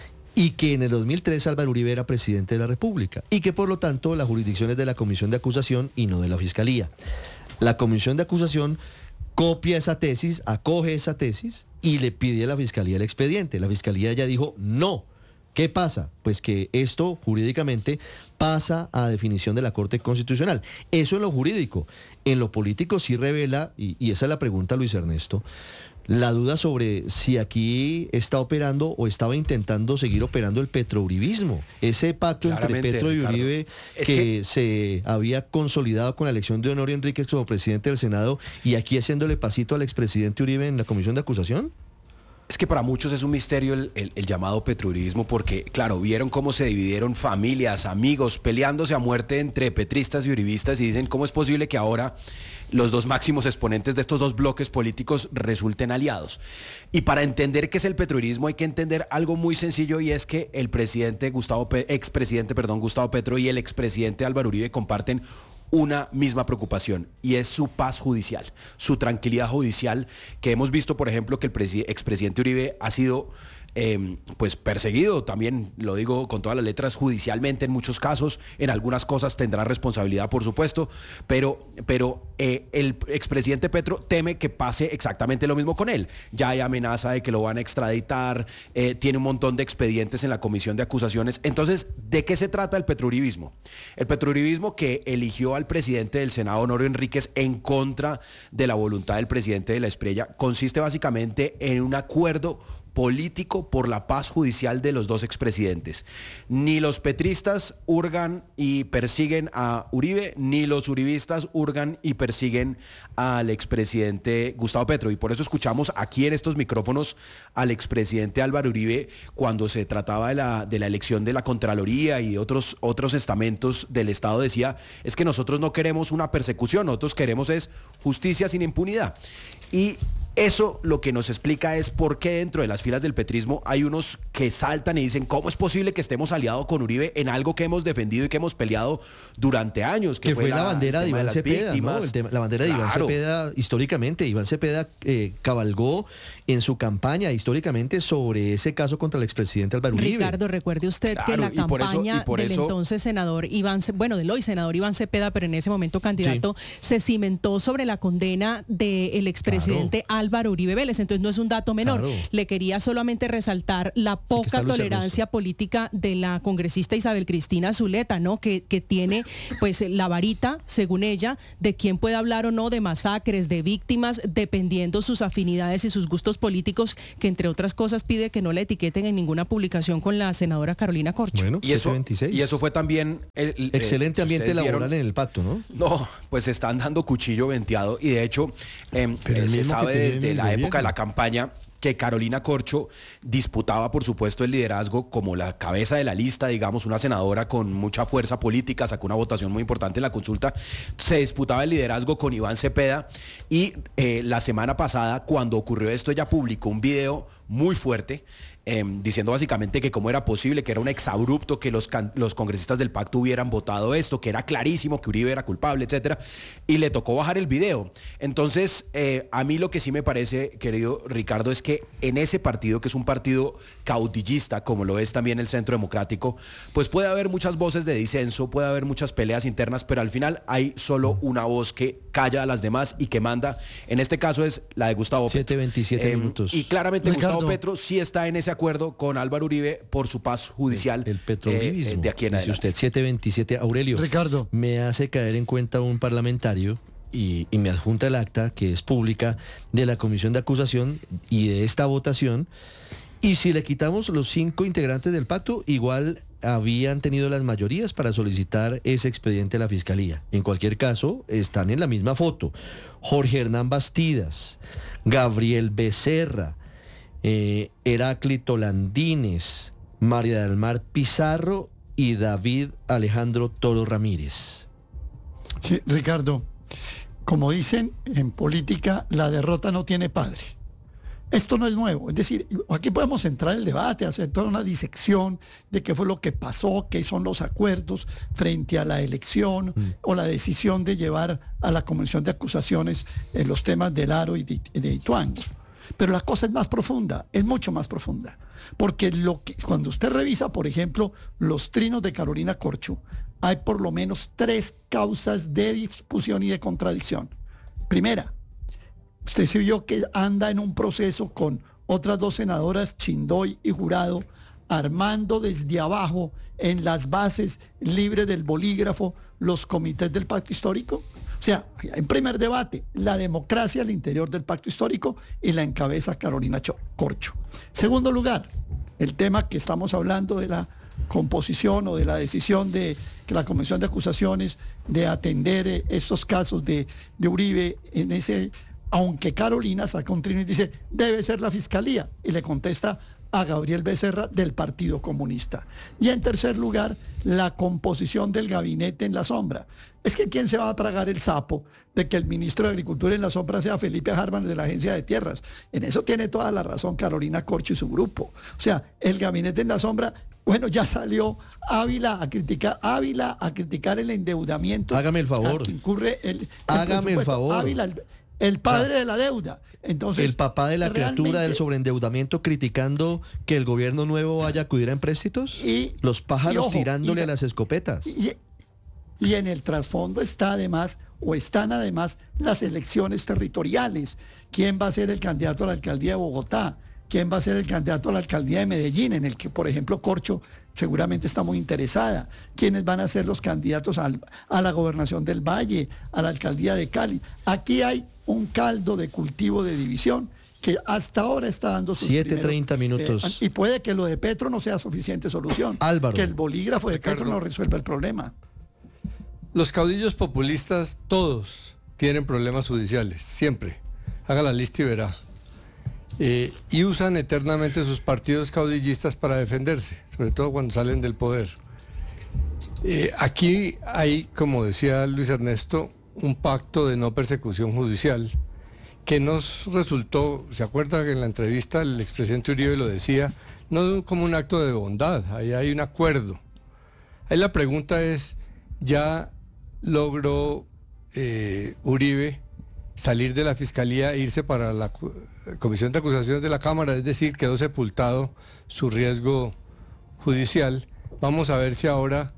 Speaker 2: y que en el 2003 Álvaro Uribe era presidente de la República y que por lo tanto la jurisdicción es de la Comisión de Acusación y no de la Fiscalía. La Comisión de Acusación copia esa tesis, acoge esa tesis y le pide a la Fiscalía el expediente. La Fiscalía ya dijo no. ¿Qué pasa? Pues que esto jurídicamente pasa a definición de la Corte Constitucional. Eso en lo jurídico. En lo político sí revela, y esa es la pregunta, Luis Ernesto, la duda sobre si aquí está operando o estaba intentando seguir operando el petrouribismo. Ese pacto entre Petro y Uribe que se había consolidado con la elección de Honorio Enríquez como presidente del Senado y aquí haciéndole pasito al expresidente Uribe en la comisión de acusación.
Speaker 11: Es que para muchos es un misterio el llamado petrouribismo porque, claro, vieron cómo se dividieron familias, amigos, peleándose a muerte entre petristas y uribistas y dicen cómo es posible que ahora los 2 máximos exponentes de estos 2 bloques políticos resulten aliados. Y para entender qué es el petrouribismo hay que entender algo muy sencillo y es que el expresidente Gustavo Petro y el expresidente Álvaro Uribe comparten una misma preocupación y es su paz judicial, su tranquilidad judicial, que hemos visto, por ejemplo, que el expresidente Uribe ha sido pues perseguido, también lo digo con todas las letras, judicialmente en muchos casos, en algunas cosas tendrá responsabilidad, por supuesto, pero el expresidente Petro teme que pase exactamente lo mismo con él. Ya hay amenaza de que lo van a extraditar, tiene un montón de expedientes en la comisión de acusaciones. Entonces, ¿de qué se trata el petrouribismo? El petrouribismo que eligió al presidente del Senado, Honorio Enríquez, en contra de la voluntad del presidente de la Espriella, consiste básicamente en un acuerdo político por la paz judicial de los 2 expresidentes. Ni los petristas hurgan y persiguen a Uribe, ni los uribistas hurgan y persiguen al expresidente Gustavo Petro. Y por eso escuchamos aquí en estos micrófonos al expresidente Álvaro Uribe cuando se trataba de la elección de la Contraloría y otros estamentos del Estado. Decía, es que nosotros no queremos una persecución, nosotros queremos es justicia sin impunidad. Y eso lo que nos explica es por qué dentro de las filas del petrismo hay unos que saltan y dicen ¿cómo es posible que estemos aliados con Uribe en algo que hemos defendido y que hemos peleado durante años?
Speaker 2: Que fue la bandera de Iván Cepeda, ¿no? La bandera de Iván Cepeda, históricamente, Iván Cepeda cabalgó en su campaña históricamente sobre ese caso contra el expresidente Álvaro Uribe.
Speaker 9: Ricardo, recuerde usted que la campaña del entonces senador del hoy senador Iván Cepeda, pero en ese momento candidato, se cimentó sobre la condena del expresidente Álvaro Uribe Vélez. Entonces no es un dato menor. Le quería solamente resaltar la poca tolerancia política de la congresista Isabel Cristina Zuleta, ¿no? Que tiene pues la varita, según ella, de quién puede hablar o no de masacres, de víctimas, dependiendo sus afinidades y sus gustos políticos, que entre otras cosas pide que no la etiqueten en ninguna publicación con la senadora Carolina Corcho.
Speaker 2: Bueno,
Speaker 11: y eso fue también
Speaker 2: excelente ambiente laboral en el pacto, ¿no?
Speaker 11: No, pues están dando cuchillo venteado y de hecho se sabe desde la época de la campaña que Carolina Corcho disputaba, por supuesto, el liderazgo como la cabeza de la lista, digamos, una senadora con mucha fuerza política, sacó una votación muy importante en la consulta, se disputaba el liderazgo con Iván Cepeda y la semana pasada, cuando ocurrió esto, ella publicó un video muy fuerte diciendo básicamente que cómo era posible, que era un exabrupto que los congresistas del pacto hubieran votado esto, que era clarísimo que Uribe era culpable, etcétera, y le tocó bajar el video. Entonces, a mí lo que sí me parece, querido Ricardo, es que en ese partido, que es un partido caudillista, como lo es también el Centro Democrático, pues puede haber muchas voces de disenso, puede haber muchas peleas internas, pero al final hay solo una voz que calla a las demás y que manda. En este caso es la de Gustavo Petro.
Speaker 2: 7:27 minutos.
Speaker 11: Y claramente
Speaker 8: Ricardo.
Speaker 11: Gustavo Petro sí está en ese acuerdo con Álvaro Uribe por su paz judicial.
Speaker 2: El petrouribismo.
Speaker 11: De aquí en adelante.
Speaker 2: Dice usted 7:27. Aurelio,
Speaker 8: Ricardo,
Speaker 2: me hace caer en cuenta un parlamentario y me adjunta el acta, que es pública, de la comisión de acusación y de esta votación. Y si le quitamos los 5 integrantes del pacto, igual habían tenido las mayorías para solicitar ese expediente a la Fiscalía. En cualquier caso, están en la misma foto. Jorge Hernán Bastidas, Gabriel Becerra, Heráclito Landines, María del Mar Pizarro y David Alejandro Toro Ramírez.
Speaker 8: sí, Ricardo, como dicen en política, la derrota no tiene padre. Esto no es nuevo, es decir, aquí podemos entrar en el debate, hacer toda una disección de qué fue lo que pasó, qué son los acuerdos frente a la elección o la decisión de llevar a la Comisión de Acusaciones en los temas del Aro y de Ituango. Pero la cosa es más profunda, es mucho más profunda, porque cuando usted revisa, por ejemplo, los trinos de Carolina Corcho, hay por lo menos 3 causas de discusión y de contradicción. Primera, usted se vio que anda en un proceso con otras 2 senadoras, Chindoy y Jurado, armando desde abajo, en las bases libres del bolígrafo, los comités del pacto histórico. O sea, en primer debate, la democracia al interior del pacto histórico y la encabeza Carolina Corcho. Segundo lugar, el tema que estamos hablando de la composición o de la decisión de que la Comisión de Acusaciones de atender estos casos de Uribe en ese... Aunque Carolina saca un trino y dice, debe ser la Fiscalía, y le contesta a Gabriel Becerra del Partido Comunista. Y en tercer lugar, la composición del gabinete en la sombra. Es que ¿quién se va a tragar el sapo de que el ministro de Agricultura en la sombra sea Felipe Harman de la Agencia de Tierras? En eso tiene toda la razón Carolina Corcho y su grupo. O sea, el gabinete en la sombra... Bueno, ya salió Ávila a criticar el endeudamiento.
Speaker 2: Hágame el favor.
Speaker 8: Que incurre
Speaker 2: Hágame el favor.
Speaker 8: Ávila, el padre de la deuda. Entonces,
Speaker 2: el papá de la criatura del sobreendeudamiento criticando que el gobierno nuevo vaya a acudir a empréstitos. Los pájaros tirándole a las escopetas.
Speaker 8: Y en el trasfondo están además las elecciones territoriales. ¿Quién va a ser el candidato a la alcaldía de Bogotá? ¿Quién va a ser el candidato a la alcaldía de Medellín? En el que, por ejemplo, Corcho seguramente está muy interesada. ¿Quiénes van a ser los candidatos a la gobernación del Valle, a la alcaldía de Cali? Aquí hay un caldo de cultivo de división que hasta ahora está dando sus
Speaker 2: 7:30 minutos.
Speaker 8: Y puede que lo de Petro no sea suficiente solución.
Speaker 2: Álvaro.
Speaker 8: Que el bolígrafo de Petro no resuelva el problema.
Speaker 10: Los caudillos populistas, todos tienen problemas judiciales, siempre. Haga la lista y verá. Y usan eternamente sus partidos caudillistas para defenderse, sobre todo cuando salen del poder. Aquí hay, como decía Luis Ernesto, un pacto de no persecución judicial que nos resultó, ¿se acuerdan que en la entrevista el expresidente Uribe lo decía? No como un acto de bondad, ahí hay un acuerdo. Ahí la pregunta es, ¿ya logró Uribe
Speaker 12: salir de la Fiscalía e irse para la Comisión de Acusaciones de la Cámara, es decir, quedó sepultado su riesgo judicial. Vamos a ver si ahora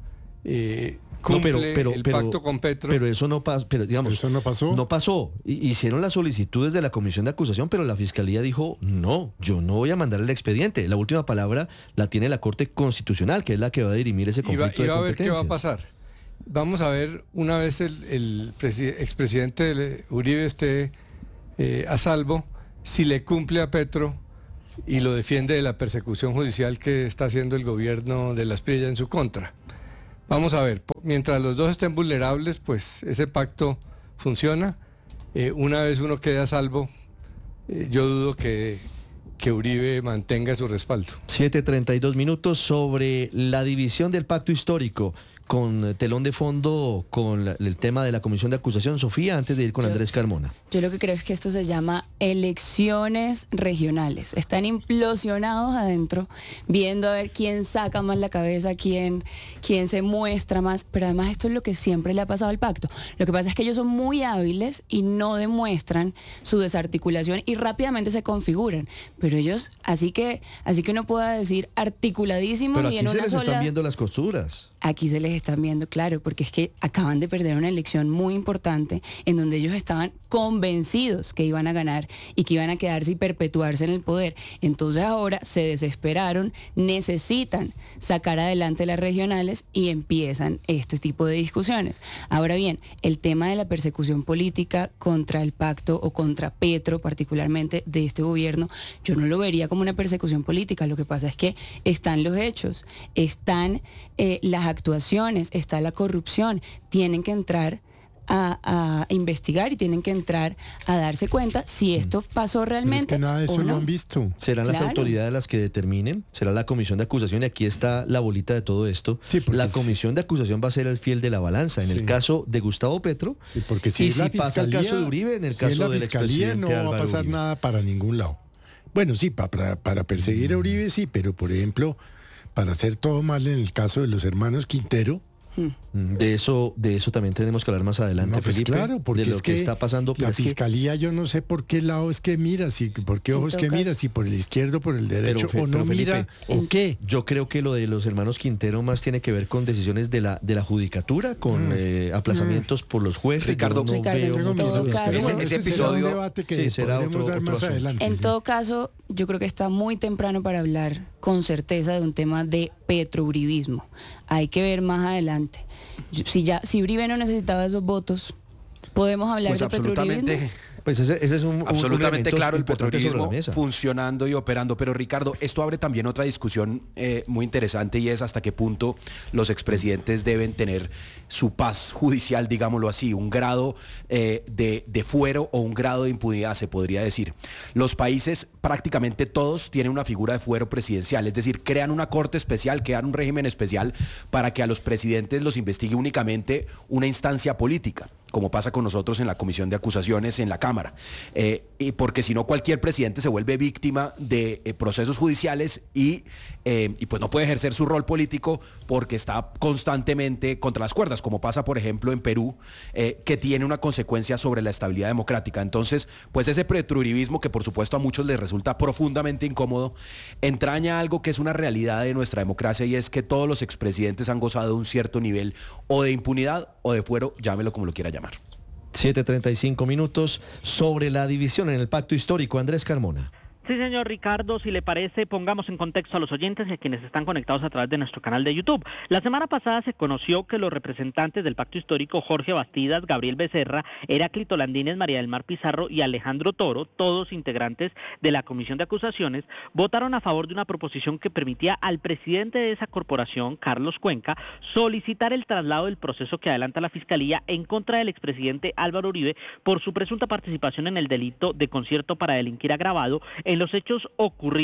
Speaker 12: cumple el pacto con Petro.
Speaker 2: Pero eso no pasó,
Speaker 28: ¿Eso no pasó?
Speaker 2: No pasó. Hicieron las solicitudes de la Comisión de Acusación, pero la Fiscalía dijo, no, yo no voy a mandar el expediente. La última palabra la tiene la Corte Constitucional, que es la que va a dirimir ese conflicto
Speaker 12: y
Speaker 2: de
Speaker 12: va a ver
Speaker 2: competencias.
Speaker 12: qué va a pasar. Vamos a ver, una vez el expresidente Uribe esté a salvo, si le cumple a Petro y lo defiende de la persecución judicial que está haciendo el gobierno de la Espriella en su contra. Vamos a ver, mientras los dos estén vulnerables, pues ese pacto funciona. Una vez uno quede a salvo, yo dudo que Uribe mantenga su respaldo.
Speaker 2: 7:32 minutos sobre la división del pacto histórico. Con telón de fondo, con el tema de la Comisión de Acusación. Sofía, antes de ir con Andrés Carmona.
Speaker 13: Yo lo que creo es que esto se llama elecciones regionales. Están implosionados adentro, viendo a ver quién saca más la cabeza, quién se muestra más. Pero además esto es lo que siempre le ha pasado al pacto. Lo que pasa es que ellos son muy hábiles y no demuestran su desarticulación y rápidamente se configuran. Pero ellos, así que uno pueda decir articuladísimos.
Speaker 2: Pero
Speaker 13: y
Speaker 2: aquí
Speaker 13: en
Speaker 2: se
Speaker 13: una
Speaker 2: les
Speaker 13: sola...
Speaker 2: están viendo las costuras.
Speaker 13: Aquí se les están viendo, claro, porque es que acaban de perder una elección muy importante en donde ellos estaban convencidos que iban a ganar y que iban a quedarse y perpetuarse en el poder. Entonces ahora se desesperaron, necesitan sacar adelante las regionales y empiezan este tipo de discusiones. Ahora bien, el tema de la persecución política contra el pacto o contra Petro, particularmente de este gobierno, yo no lo vería como una persecución política. Lo que pasa es que están los hechos, están las actuaciones, está la corrupción, tienen que entrar a investigar y tienen que entrar a darse cuenta si esto pasó realmente.
Speaker 28: Pero es que nada de eso
Speaker 13: o no.
Speaker 28: lo han visto.
Speaker 2: ¿Serán las autoridades las que determinen? ¿Será la Comisión de Acusación? Y aquí está la bolita de todo esto.
Speaker 28: Sí,
Speaker 2: la Comisión de Acusación va a ser el fiel de la balanza. En el caso de Gustavo Petro,
Speaker 28: porque si es la
Speaker 2: pasa el
Speaker 28: Fiscalía,
Speaker 2: caso de Uribe, en el
Speaker 28: si
Speaker 2: caso
Speaker 28: es la
Speaker 2: del
Speaker 28: Fiscalía no
Speaker 2: expresidente
Speaker 28: va a pasar
Speaker 2: Álvaro Uribe.
Speaker 28: nada para ningún lado. Bueno, sí, para perseguir a Uribe sí, pero por ejemplo, para hacer todo mal en el caso de los hermanos Quintero.
Speaker 2: De eso también tenemos que hablar más adelante,
Speaker 28: No, pues
Speaker 2: Felipe,
Speaker 28: claro, porque
Speaker 2: de lo
Speaker 28: es
Speaker 2: que está pasando.
Speaker 28: La Fiscalía, yo no sé por qué lado es que mira, por qué ojo es que mira, si por el izquierdo, por el derecho, o no mira, o qué.
Speaker 2: Yo creo que lo de los hermanos Quintero más tiene que ver con decisiones de la judicatura, con aplazamientos por los jueces.
Speaker 11: Ricardo,
Speaker 2: Yo no veo
Speaker 13: en
Speaker 2: mucho
Speaker 13: todo
Speaker 2: de
Speaker 13: caso,
Speaker 11: ese episodio,
Speaker 28: será un debate que
Speaker 2: será
Speaker 28: podremos dar más adelante.
Speaker 13: En todo caso, yo creo que está muy temprano para hablar con certeza de un tema de petrouribismo. Hay que ver más adelante. Si Uribe no necesitaba esos votos, podemos hablar de petrouribismo.
Speaker 2: Pues ese es un
Speaker 11: absolutamente
Speaker 2: elemento
Speaker 11: claro, el
Speaker 2: importante sobre la
Speaker 11: petrolismo
Speaker 2: mesa.
Speaker 11: funcionando y operando. Pero Ricardo, esto abre también otra discusión muy interesante, y es hasta qué punto los expresidentes deben tener su paz judicial, digámoslo así, un grado de fuero o un grado de impunidad, se podría decir. Los países, prácticamente todos, tienen una figura de fuero presidencial, es decir, crean una corte especial, crean un régimen especial para que a los presidentes los investigue únicamente una instancia política, como pasa con nosotros en la Comisión de Acusaciones en la Cámara. Y porque si no, cualquier presidente se vuelve víctima de procesos judiciales y pues no puede ejercer su rol político porque está constantemente contra las cuerdas, como pasa, por ejemplo, en Perú, que tiene una consecuencia sobre la estabilidad democrática. Entonces, pues ese petrouribismo, que por supuesto a muchos les resulta profundamente incómodo, entraña algo que es una realidad de nuestra democracia, y es que todos los expresidentes han gozado de un cierto nivel o de impunidad o de fuero, llámelo como lo quiera llamar.
Speaker 2: 7:35 minutos sobre la división en el pacto histórico. Andrés Carmona.
Speaker 14: Sí, señor Ricardo, si le parece, pongamos en contexto a los oyentes y a quienes están conectados a través de nuestro canal de YouTube. La semana pasada se conoció que los representantes del Pacto Histórico, Jorge Bastidas, Gabriel Becerra, Heráclito Landines, María del Mar Pizarro y Alejandro Toro, todos integrantes de la Comisión de Acusaciones, votaron a favor de una proposición que permitía al presidente de esa corporación, Carlos Cuenca, solicitar el traslado del proceso que adelanta la Fiscalía en contra del expresidente Álvaro Uribe por su presunta participación en el delito de concierto para delinquir agravado en los hechos ocurridos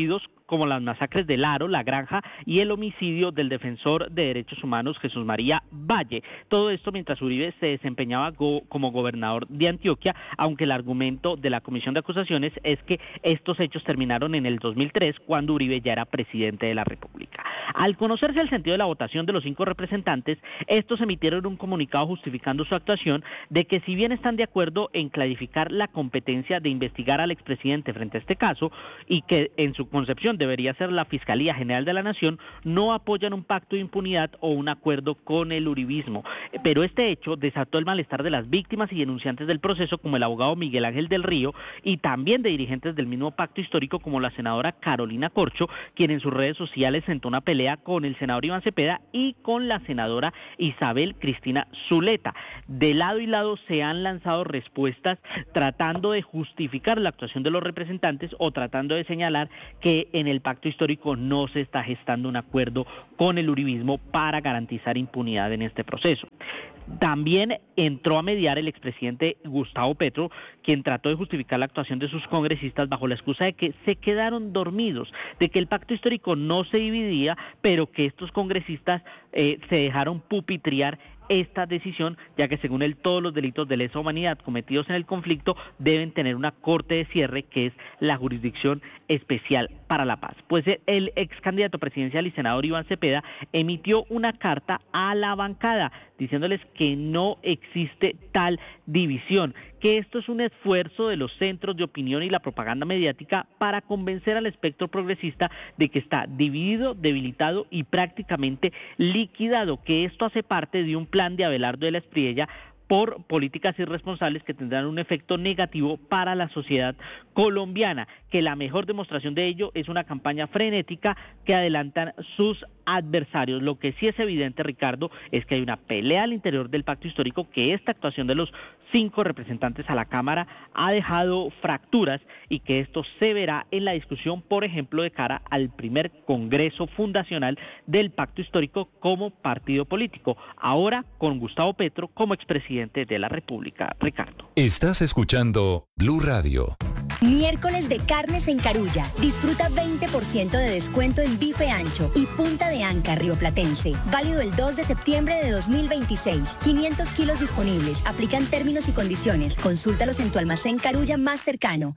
Speaker 14: como las masacres de Laro, La Granja y el homicidio del defensor de derechos humanos Jesús María Valle. Todo esto mientras Uribe se desempeñaba como gobernador de Antioquia, aunque el argumento de la comisión de acusaciones es que estos hechos terminaron en el 2003, cuando Uribe ya era presidente de la República. Al conocerse el sentido de la votación de los 5 representantes, estos emitieron un comunicado justificando su actuación de que si bien están de acuerdo en clarificar la competencia de investigar al expresidente frente a este caso y que en su concepción debería ser la Fiscalía General de la Nación, no apoyan un pacto de impunidad o un acuerdo con el uribismo. Pero este hecho desató el malestar de las víctimas y denunciantes del proceso, como el abogado Miguel Ángel del Río, y también de dirigentes del mismo pacto histórico como la senadora Carolina Corcho, quien en sus redes sociales sentó una pelea con el senador Iván Cepeda y con la senadora Isabel Cristina Zuleta. De lado y lado se han lanzado respuestas tratando de justificar la actuación de los representantes o tratando de señalar que en el pacto histórico no se está gestando un acuerdo con el uribismo para garantizar impunidad en este proceso. También entró a mediar el expresidente Gustavo Petro, quien trató de justificar la actuación de sus congresistas bajo la excusa de que se quedaron dormidos, de que el pacto histórico no se dividía, pero que estos congresistas se dejaron pupitriar esta decisión, ya que según él todos los delitos de lesa humanidad cometidos en el conflicto deben tener una corte de cierre, que es la Jurisdicción Especial para la Paz. Pues el ex candidato presidencial y senador Iván Cepeda emitió una carta a la bancada diciéndoles que no existe tal división, que esto es un esfuerzo de los centros de opinión y la propaganda mediática para convencer al espectro progresista de que está dividido, debilitado y prácticamente liquidado, que esto hace parte de un plan de Abelardo de la Espriella por políticas irresponsables que tendrán un efecto negativo para la sociedad colombiana, que la mejor demostración de ello es una campaña frenética que adelantan sus adversarios. Lo que sí es evidente, Ricardo, es que hay una pelea al interior del pacto histórico, que esta actuación de los 5 representantes a la Cámara ha dejado fracturas y que esto se verá en la discusión, por ejemplo, de cara al primer Congreso Fundacional del Pacto Histórico como partido político, ahora con Gustavo Petro como expresidente de la República. Ricardo.
Speaker 6: Estás escuchando Blue Radio.
Speaker 1: Miércoles de carnes en Carulla. Disfruta 20% de descuento en bife ancho y punta de anca rioplatense. Válido el 2 de septiembre de 2026. 500 kilos disponibles. Aplican términos y condiciones. Consúltalos en tu almacén Carulla más cercano.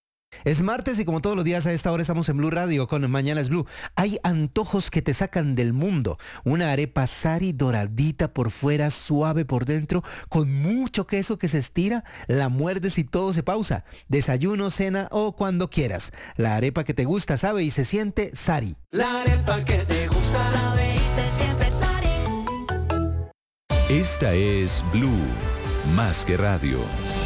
Speaker 30: Es martes y como todos los días a esta hora estamos en Blue Radio con Mañanas Blue. Hay antojos que te sacan del mundo. Una arepa Sari doradita por fuera, suave por dentro, con mucho queso que se estira, la muerdes y todo se pausa. Desayuno, cena o cuando quieras. La arepa que te gusta, sabe y se siente Sari.
Speaker 5: La arepa que te gusta, sabe y se siente Sari.
Speaker 6: Esta es Blue, más que radio.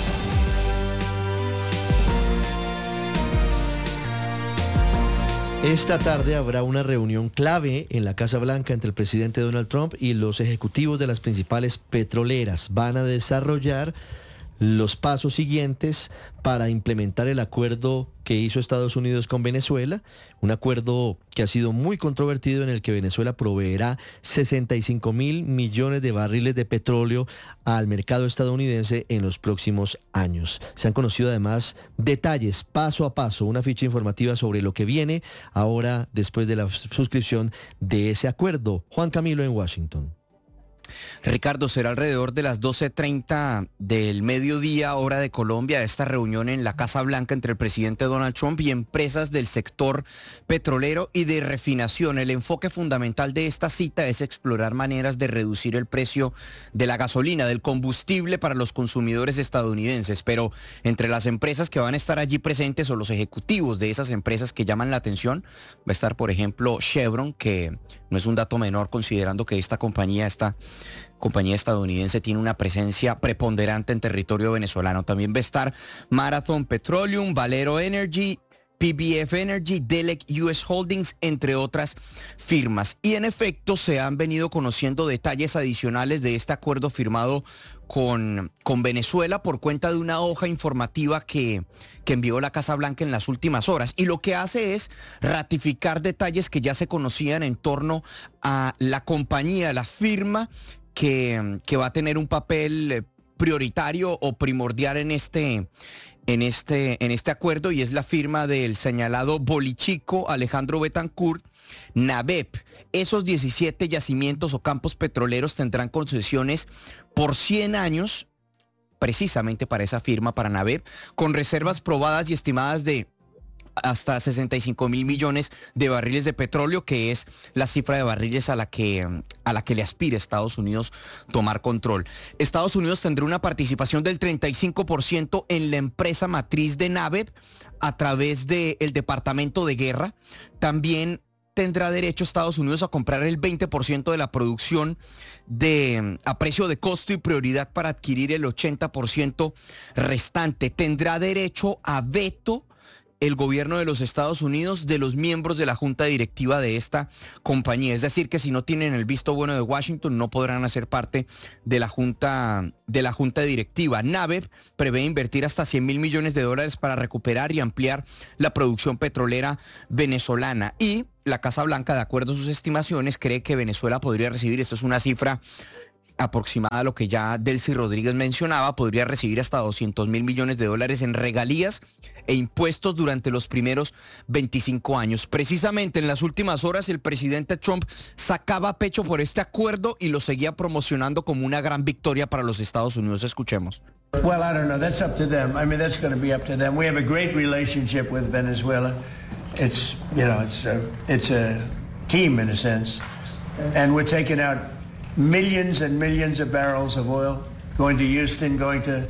Speaker 2: Esta tarde habrá una reunión clave en la Casa Blanca entre el presidente Donald Trump y los ejecutivos de las principales petroleras. Van a desarrollar los pasos siguientes para implementar el acuerdo que hizo Estados Unidos con Venezuela, un acuerdo que ha sido muy controvertido, en el que Venezuela proveerá 65.000 millones de barriles de petróleo al mercado estadounidense en los próximos años. Se han conocido además detalles paso a paso, una ficha informativa sobre lo que viene ahora después de la suscripción de ese acuerdo. Juan Camilo en Washington.
Speaker 15: Ricardo, será alrededor de las 12:30 del mediodía, hora de Colombia, esta reunión en la Casa Blanca entre el presidente Donald Trump y empresas del sector petrolero y de refinación. El enfoque fundamental de esta cita es explorar maneras de reducir el precio de la gasolina, del combustible para los consumidores estadounidenses. Pero entre las empresas que van a estar allí presentes o los ejecutivos de esas empresas que llaman la atención, va a estar, por ejemplo, Chevron, que no es un dato menor considerando que esta compañía estadounidense tiene una presencia preponderante en territorio venezolano. También va a estar Marathon Petroleum, Valero Energy, PBF Energy, Delek US Holdings, entre otras firmas. Y en efecto se han venido conociendo detalles adicionales de este acuerdo firmado con Venezuela por cuenta de una hoja informativa que envió la Casa Blanca en las últimas horas. Y lo que hace es ratificar detalles que ya se conocían en torno a la compañía, la firma que va a tener un papel prioritario o primordial en este en este acuerdo, y es la firma del señalado bolichico Alejandro Betancourt, NABEP. Esos 17 yacimientos o campos petroleros tendrán concesiones por 100 años, precisamente para esa firma, para NABEP, con reservas probadas y estimadas de hasta 65.000 millones de barriles de petróleo, que es la cifra de barriles a la que le aspira Estados Unidos tomar control. Estados Unidos tendrá una participación del 35% en la empresa matriz de NABEP a través del Departamento de Guerra. También tendrá derecho Estados Unidos a comprar el 20% de la producción a precio de costo y prioridad para adquirir el 80% restante. Tendrá derecho a veto el gobierno de los Estados Unidos de los miembros de la junta directiva de esta compañía. Es decir, que si no tienen el visto bueno de Washington, no podrán hacer parte de la junta directiva. NABEP prevé invertir hasta $100.000 millones para recuperar y ampliar la producción petrolera venezolana. Y la Casa Blanca, de acuerdo a sus estimaciones, cree que Venezuela podría recibir, esto es una cifra aproximada a lo que ya Delcy Rodríguez mencionaba, podría recibir hasta $200.000 millones en regalías e impuestos durante los primeros 25 años. Precisamente en las últimas horas el presidente Trump sacaba pecho por este acuerdo y lo seguía promocionando como una gran victoria para los Estados Unidos. Escuchemos.
Speaker 7: Well, I don't know. That's up to them. I mean, that's going to be up to them. We have a great relationship with Venezuela. It's a team in a sense, and we're taking out millions and millions of barrels of oil, going to Houston, going to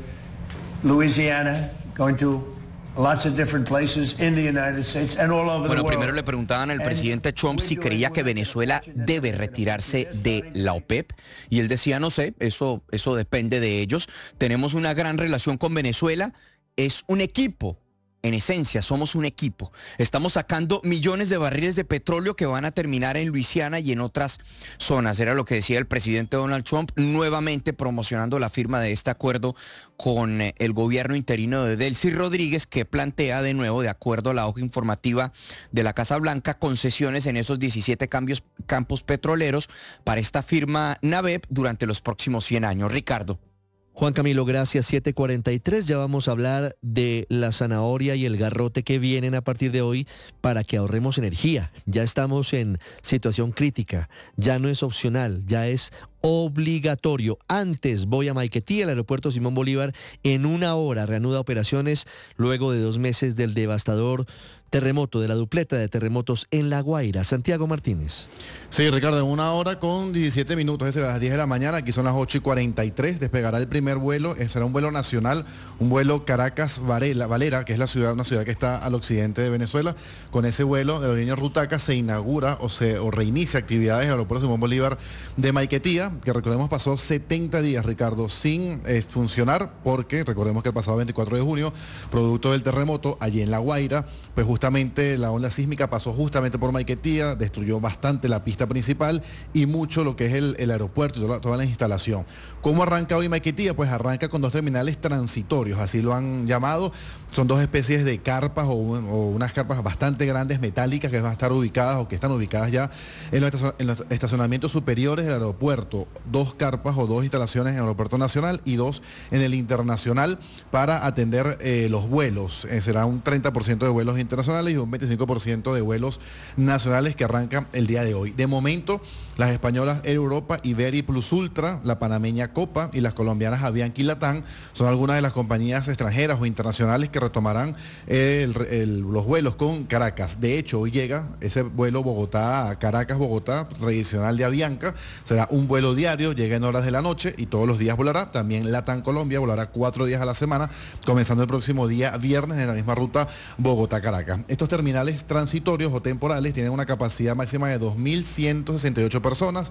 Speaker 7: Louisiana, going to lots of different places in the United States and all over the world.
Speaker 15: Bueno, primero le preguntaban al presidente Trump si creía que Venezuela debe retirarse de la OPEP y él decía, no sé, eso depende de ellos. Tenemos una gran relación con Venezuela, es un equipo. En esencia, somos un equipo. Estamos sacando millones de barriles de petróleo que van a terminar en Luisiana y en otras zonas. Era lo que decía el presidente Donald Trump, nuevamente promocionando la firma de este acuerdo con el gobierno interino de Delcy Rodríguez, que plantea de nuevo, de acuerdo a la hoja informativa de la Casa Blanca, concesiones en esos 17 campos petroleros para esta firma NABEP durante los próximos 100 años. Ricardo.
Speaker 2: Juan Camilo, gracias. 7:43. Ya vamos a hablar de la zanahoria y el garrote que vienen a partir de hoy para que ahorremos energía. Ya estamos en situación crítica. Ya no es opcional, ya es obligatorio. Antes voy a Maiquetía, el aeropuerto Simón Bolívar, en 1 hora reanuda operaciones luego de 2 meses del devastador terremoto, de la dupleta de terremotos en La Guaira. Santiago Martínez.
Speaker 16: Sí, Ricardo, en 1 hora con 17 minutos, es decir, a las 10 de la mañana, aquí son las 8:43, despegará el primer vuelo, será un vuelo nacional, un vuelo Caracas-Valera, que es una ciudad que está al occidente de Venezuela. Con ese vuelo de la línea Rutaca se inaugura o reinicia actividades en el aeropuerto Simón Bolívar de Maiquetía, que recordemos pasó 70 días, Ricardo, sin funcionar, porque recordemos que el pasado 24 de junio, producto del terremoto allí en La Guaira, pues justamente la onda sísmica pasó justamente por Maiquetía, destruyó bastante la pista principal y mucho lo que es el aeropuerto y toda la instalación. ¿Cómo arranca hoy Maiquetía? Pues arranca con 2 terminales transitorios, así lo han llamado. Son 2 especies de carpas o unas carpas bastante grandes, metálicas, que van a estar ubicadas o que están ubicadas ya en los estacionamientos superiores del aeropuerto. 2 carpas o 2 instalaciones en el aeropuerto nacional y 2 en el internacional para atender los vuelos. Será un 30% de vuelos internacionales y un 25% de vuelos nacionales que arrancan el día de hoy. De momento, las españolas Air Europa, Iberia Plus Ultra, la panameña Copa y las colombianas Avianca y Latam son algunas de las compañías extranjeras o internacionales que retomarán los vuelos con Caracas. De hecho, hoy llega ese vuelo Caracas-Bogotá tradicional de Avianca. Será un vuelo diario, llega en horas de la noche y todos los días volará. También Latam Colombia volará 4 días a la semana, comenzando el próximo día viernes en la misma ruta Bogotá-Caracas. Estos terminales transitorios o temporales tienen una capacidad máxima de 2.168 personas,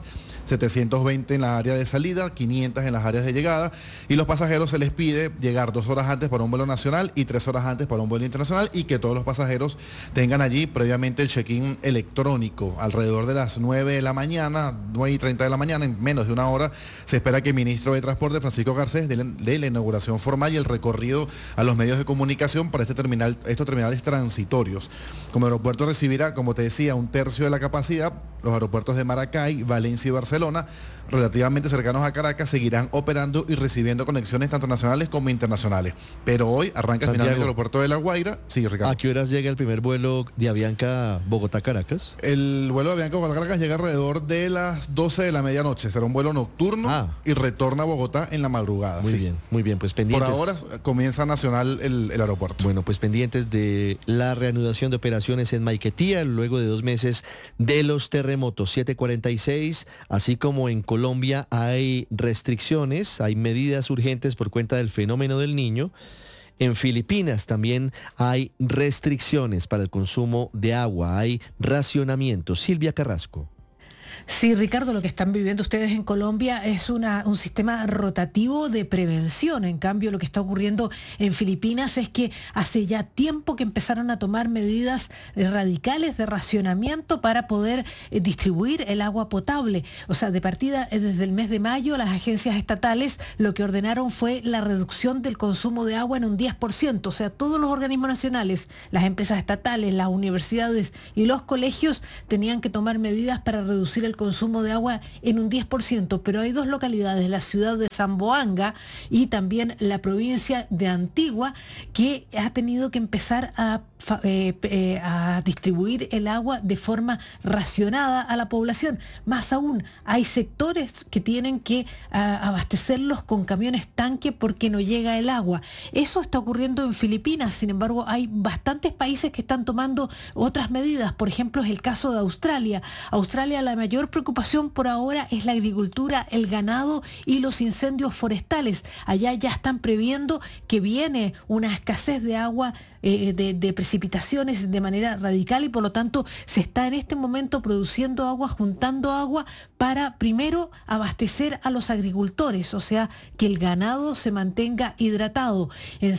Speaker 16: 720 en la área de salida, 500 en las áreas de llegada, y los pasajeros se les pide llegar 2 horas antes para un vuelo nacional y 3 horas antes para un vuelo internacional, y que todos los pasajeros tengan allí previamente el check-in electrónico. Alrededor de las 9 de la mañana, 9:30 de la mañana, en menos de 1 hora, se espera que el ministro de Transporte, Francisco Garcés, dé la inauguración formal y el recorrido a los medios de comunicación para estos terminales transitorios. Como el aeropuerto recibirá, como te decía, 1/3 de la capacidad, Los aeropuertos de Maracay, Valencia y Barcelona, relativamente cercanos a Caracas, seguirán operando y recibiendo conexiones tanto nacionales como internacionales. Pero hoy arranca finalmente el aeropuerto de La Guaira. Sí, Ricardo.
Speaker 2: ¿A qué horas llega el primer vuelo de Avianca Bogotá-Caracas?
Speaker 16: El vuelo de Avianca Bogotá-Caracas llega alrededor de las 12 de la medianoche. Será un vuelo nocturno y retorna a Bogotá en la madrugada.
Speaker 2: Muy bien, pues pendientes.
Speaker 16: Por ahora comienza nacional el aeropuerto.
Speaker 2: Bueno, pues pendientes de la reanudación de operaciones en Maiquetía, luego de 2 meses de los terremotos. 7:46, así como en Colombia hay restricciones, hay medidas urgentes por cuenta del fenómeno del Niño. En Filipinas también hay restricciones para el consumo de agua, hay racionamiento. Silvia Carrasco.
Speaker 3: Sí, Ricardo, lo que están viviendo ustedes en Colombia es un sistema rotativo de prevención. En cambio, lo que está ocurriendo en Filipinas es que hace ya tiempo que empezaron a tomar medidas radicales de racionamiento para poder distribuir el agua potable. O sea, de partida, desde el mes de mayo, las agencias estatales lo que ordenaron fue la reducción del consumo de agua en un 10%. O sea, todos los organismos nacionales, las empresas estatales, las universidades y los colegios tenían que tomar medidas para reducir el consumo de agua en un 10%, pero hay 2 localidades, la ciudad de Zamboanga y también la provincia de Antigua, que ha tenido que empezar a distribuir el agua de forma racionada a la población. Más aún, hay sectores que tienen que abastecerlos con camiones tanque porque no llega el agua. Eso está ocurriendo en Filipinas, sin embargo, hay bastantes países que están tomando otras medidas. Por ejemplo, es el caso de Australia. Australia, la mayor preocupación por ahora es la agricultura, el ganado y los incendios forestales. Allá ya están previendo que viene una escasez de agua, de precipitaciones de manera radical, y por lo tanto se está en este momento produciendo agua, juntando agua para primero abastecer a los agricultores, o sea, que el ganado se mantenga hidratado.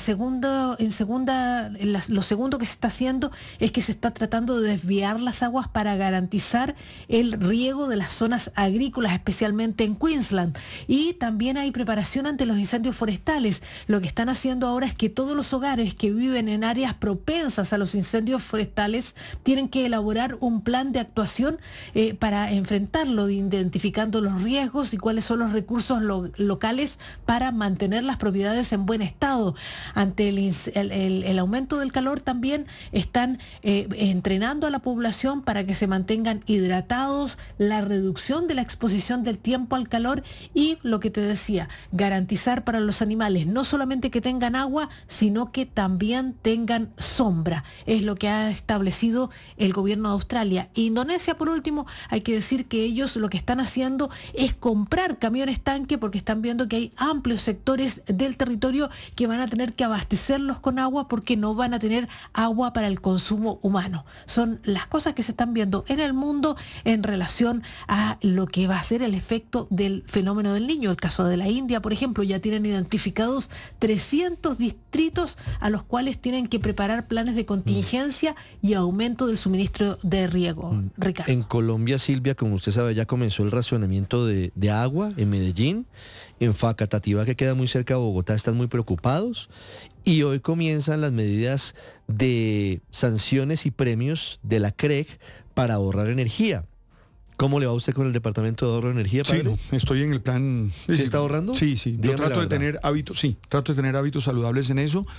Speaker 3: Lo segundo que se está haciendo es que se está tratando de desviar las aguas para garantizar el riego de las zonas agrícolas, especialmente en Queensland. Y también hay preparación ante los incendios forestales. Lo que están haciendo ahora es que todos los hogares que viven en áreas propensas a los incendios forestales tienen que elaborar un plan de actuación para enfrentarlo, identificando los riesgos y cuáles son los recursos locales para mantener las propiedades en buen estado. Ante el aumento del calor también están entrenando a la población para que se mantengan hidratados, la reducción de la exposición del tiempo al calor y, lo que te decía, garantizar para los animales no solamente que tengan agua, sino que también tengan sombra. Es lo que ha establecido el gobierno de Australia. Indonesia, por último, hay que decir que ellos lo que están haciendo es comprar camiones tanque porque están viendo que hay amplios sectores del territorio que van a tener que abastecerlos con agua porque no van a tener agua para el consumo humano. Son las cosas que se están viendo en el mundo en relación a lo que va a ser el efecto del fenómeno del Niño. El caso de la India, por ejemplo, ya tienen identificados 300 distritos a los cuales tienen que preparar planes de contingencia y aumento del suministro de riego. Ricardo.
Speaker 2: En Colombia, Silvia, como usted sabe, ya comenzó el racionamiento de agua en Medellín. En Facatativá, que queda muy cerca de Bogotá, están muy preocupados. Y hoy comienzan las medidas de sanciones y premios de la CREG para ahorrar energía. ¿Cómo le va a usted con el Departamento de Ahorro de Energía, padre?
Speaker 4: Sí, no, estoy en el plan...
Speaker 2: ¿Sí está ahorrando?
Speaker 4: Sí. Yo trato de tener hábitos, trato de tener hábitos saludables en eso.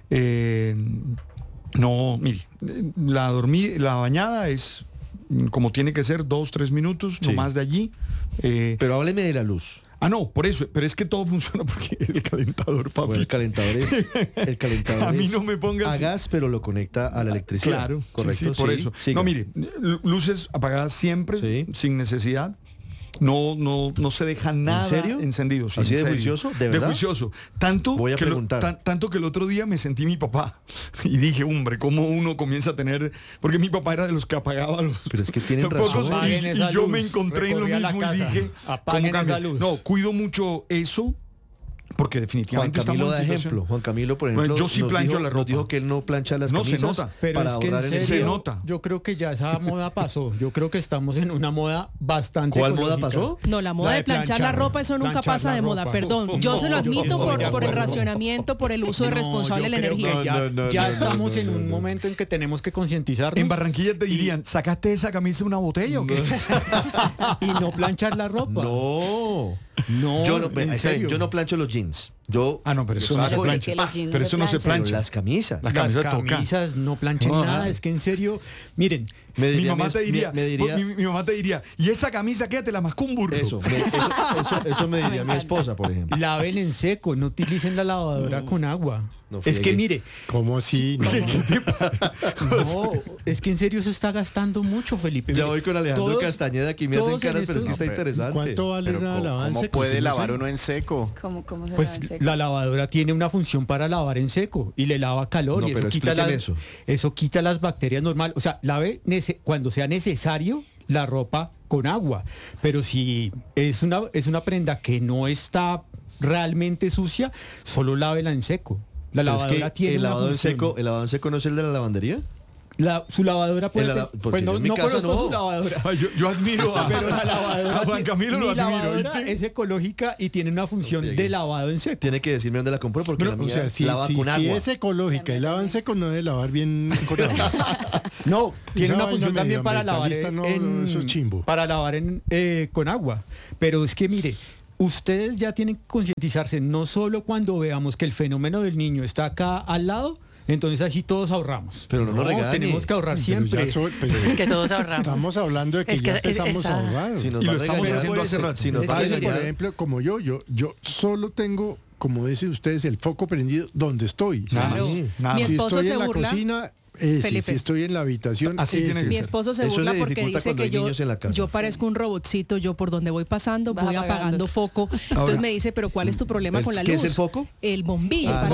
Speaker 4: No, mire, la bañada es como tiene que ser, 2-3 minutos, no más de allí.
Speaker 2: Pero hábleme de la luz.
Speaker 4: No, por eso, pero es que todo funciona porque el calentador, papi.
Speaker 2: Bueno, el calentador
Speaker 4: a mí no me pongas
Speaker 2: a gas, pero lo conecta a la electricidad.
Speaker 4: Claro,
Speaker 2: correcto.
Speaker 4: Sí, por eso.
Speaker 2: Siga.
Speaker 4: No, mire, luces apagadas siempre, sin necesidad. No se deja nada encendido. Sí,
Speaker 2: ¿así de juicioso? ¿De verdad?
Speaker 4: De juicioso. Tanto
Speaker 2: Voy a preguntar.
Speaker 4: Tanto que el otro día me sentí mi papá y dije, hombre, ¿cómo uno comienza a tener...? Porque mi papá era de los que apagaba los...
Speaker 2: Pero es que tienen razón.
Speaker 4: Y yo me encontré en lo mismo y dije...
Speaker 12: Apaguen esa luz.
Speaker 4: No, cuido mucho eso. Porque
Speaker 2: Juan
Speaker 4: definitivamente
Speaker 2: Camilo
Speaker 4: estamos
Speaker 2: da
Speaker 4: en situación-
Speaker 2: ejemplo. Juan Camilo, por ejemplo,
Speaker 4: Bueno, yo sí
Speaker 2: nos
Speaker 4: plancho
Speaker 2: dijo,
Speaker 4: la
Speaker 2: nos
Speaker 4: ropa.
Speaker 2: dijo que él no plancha las
Speaker 4: No se
Speaker 2: camisas
Speaker 4: nota.
Speaker 17: Pero
Speaker 2: para
Speaker 17: es que en
Speaker 2: ahorrar en el
Speaker 17: serio,
Speaker 4: Se nota.
Speaker 17: yo creo que ya esa moda pasó. Yo creo que estamos en una moda bastante
Speaker 2: ¿Cuál moda
Speaker 17: ecológica.
Speaker 2: pasó?
Speaker 9: No, la moda de planchar la ropa, eso nunca
Speaker 17: planchar
Speaker 9: pasa
Speaker 17: la
Speaker 9: de moda,
Speaker 17: ropa.
Speaker 9: perdón. Yo se lo admito
Speaker 17: estoy de
Speaker 9: por el
Speaker 17: acuerdo.
Speaker 9: racionamiento, por el uso
Speaker 17: No,
Speaker 9: responsable de la
Speaker 17: yo creo
Speaker 9: energía.
Speaker 17: que ya,
Speaker 2: No,
Speaker 17: ya
Speaker 2: no,
Speaker 17: estamos
Speaker 2: no,
Speaker 17: en un
Speaker 2: no.
Speaker 17: momento en que tenemos que concientizarnos.
Speaker 4: En Barranquilla te dirían, ¿sacaste esa camisa de una botella o qué?
Speaker 17: Y no planchar la ropa.
Speaker 2: No.
Speaker 17: No,
Speaker 2: Yo no,
Speaker 17: en
Speaker 2: está bien,
Speaker 17: serio.
Speaker 2: yo no plancho los jeans. Yo
Speaker 4: Ah, no, pero eso no se
Speaker 2: saco-
Speaker 4: plancha. Pero eso no se
Speaker 2: Pero
Speaker 4: plancha.
Speaker 2: las camisas.
Speaker 4: Las
Speaker 17: Las
Speaker 4: camisas tocan.
Speaker 17: camisas no planchen
Speaker 4: Ah.
Speaker 17: nada. Es que en serio, miren,
Speaker 2: Me
Speaker 4: Mi
Speaker 2: diría
Speaker 4: mamá
Speaker 2: mi-
Speaker 4: te diría,
Speaker 2: me diría-
Speaker 4: mi mamá te diría, y esa camisa quédate la mascó un burro.
Speaker 2: Eso me diría mi esposa, por ejemplo.
Speaker 17: laven en seco, no utilicen la lavadora con agua.
Speaker 2: No
Speaker 17: Es que
Speaker 2: friegue.
Speaker 17: mire,
Speaker 28: ¿Cómo así? No.
Speaker 17: no, es que en serio eso está gastando mucho, Felipe.
Speaker 2: Ya
Speaker 17: Mire,
Speaker 2: voy con Alejandro
Speaker 17: todos-
Speaker 2: Castañeda, aquí me hacen
Speaker 17: todos en
Speaker 2: caras, pero es que
Speaker 17: estos-
Speaker 2: está interesante.
Speaker 28: ¿Cuánto vale
Speaker 18: Pero
Speaker 28: una lavada en
Speaker 18: ¿cómo
Speaker 28: seco?
Speaker 18: puede
Speaker 28: Si no
Speaker 18: lavar
Speaker 28: sé.
Speaker 18: uno en seco?
Speaker 13: ¿Cómo se
Speaker 17: Pues
Speaker 13: lava en seco?
Speaker 17: la lavadora tiene una función para lavar en seco y le lava calor
Speaker 2: No,
Speaker 17: y
Speaker 2: pero
Speaker 17: eso quita,
Speaker 2: explíqueme
Speaker 17: eso quita las bacterias normales. O sea, lave cuando sea necesario la ropa con agua. Pero si es una prenda que no está realmente sucia, solo lávela en seco. La
Speaker 2: Pero es
Speaker 17: lavadora
Speaker 2: que
Speaker 17: tiene
Speaker 2: el
Speaker 17: una
Speaker 2: lavado en
Speaker 17: función.
Speaker 2: seco, ¿el lavado en seco no es el de la lavandería?
Speaker 17: Su lavadora puede...
Speaker 2: porque
Speaker 17: pues
Speaker 2: yo
Speaker 17: no,
Speaker 2: en mi
Speaker 17: no
Speaker 2: casa
Speaker 17: conozco
Speaker 2: no.
Speaker 17: su lavadora.
Speaker 4: Ay, yo admiro a,
Speaker 17: Pero la lavadora
Speaker 4: a Juan Camilo, lo
Speaker 17: mi
Speaker 4: admiro.
Speaker 17: lavadora
Speaker 4: ¿viste?
Speaker 17: es ecológica y tiene una función de lavado en seco.
Speaker 2: Tiene que decirme dónde la compró porque la
Speaker 28: O
Speaker 2: mía
Speaker 28: sea, si,
Speaker 2: lava
Speaker 28: si-
Speaker 2: con
Speaker 28: si
Speaker 2: agua.
Speaker 28: es ecológica y lava en seco, no debe lavar bien con agua.
Speaker 17: No, tiene
Speaker 28: Esa
Speaker 17: una
Speaker 28: vaina
Speaker 17: función también para lavar
Speaker 28: medioambientalista, no, eso es chimbo.
Speaker 17: para lavar con agua. Pero es que mire, ustedes ya tienen que concientizarse no solo cuando veamos que el fenómeno del niño está acá al lado. Entonces así todos ahorramos.
Speaker 2: Pero no nos regañe.
Speaker 17: tenemos que ahorrar
Speaker 28: Pero
Speaker 17: siempre.
Speaker 28: es
Speaker 19: que todos ahorramos.
Speaker 28: Estamos hablando de que
Speaker 19: Es que
Speaker 28: ya
Speaker 19: es-
Speaker 28: empezamos a
Speaker 19: esa-
Speaker 28: ahorrar.
Speaker 2: Si nos
Speaker 4: Y
Speaker 2: va
Speaker 4: lo
Speaker 2: a
Speaker 4: estamos
Speaker 2: regañar,
Speaker 4: haciendo hace rato.
Speaker 2: si nos
Speaker 28: Es
Speaker 2: va a
Speaker 28: que, por
Speaker 2: regañar,
Speaker 28: ejemplo, como yo solo tengo, como dicen ustedes, el foco prendido donde estoy.
Speaker 17: Claro.
Speaker 28: Nada
Speaker 9: Mi
Speaker 28: más. Si
Speaker 9: esposo
Speaker 28: estoy
Speaker 9: se
Speaker 28: en la
Speaker 9: burla.
Speaker 28: cocina,
Speaker 9: Felipe.
Speaker 28: si estoy en la habitación,
Speaker 4: Así tiene que
Speaker 9: Mi
Speaker 4: ser.
Speaker 9: esposo se
Speaker 2: Eso
Speaker 9: burla
Speaker 2: le
Speaker 9: porque
Speaker 2: dificulta
Speaker 9: dice
Speaker 2: cuando
Speaker 9: que
Speaker 2: hay niños en la casa.
Speaker 9: yo parezco un robotcito, yo por donde voy pasando
Speaker 13: Vas
Speaker 9: voy apagando
Speaker 13: apagando.
Speaker 9: foco. Entonces me dice, pero ¿cuál es tu problema con la luz?
Speaker 2: ¿Qué es el foco?
Speaker 9: El bombillo.
Speaker 2: Ah,
Speaker 9: para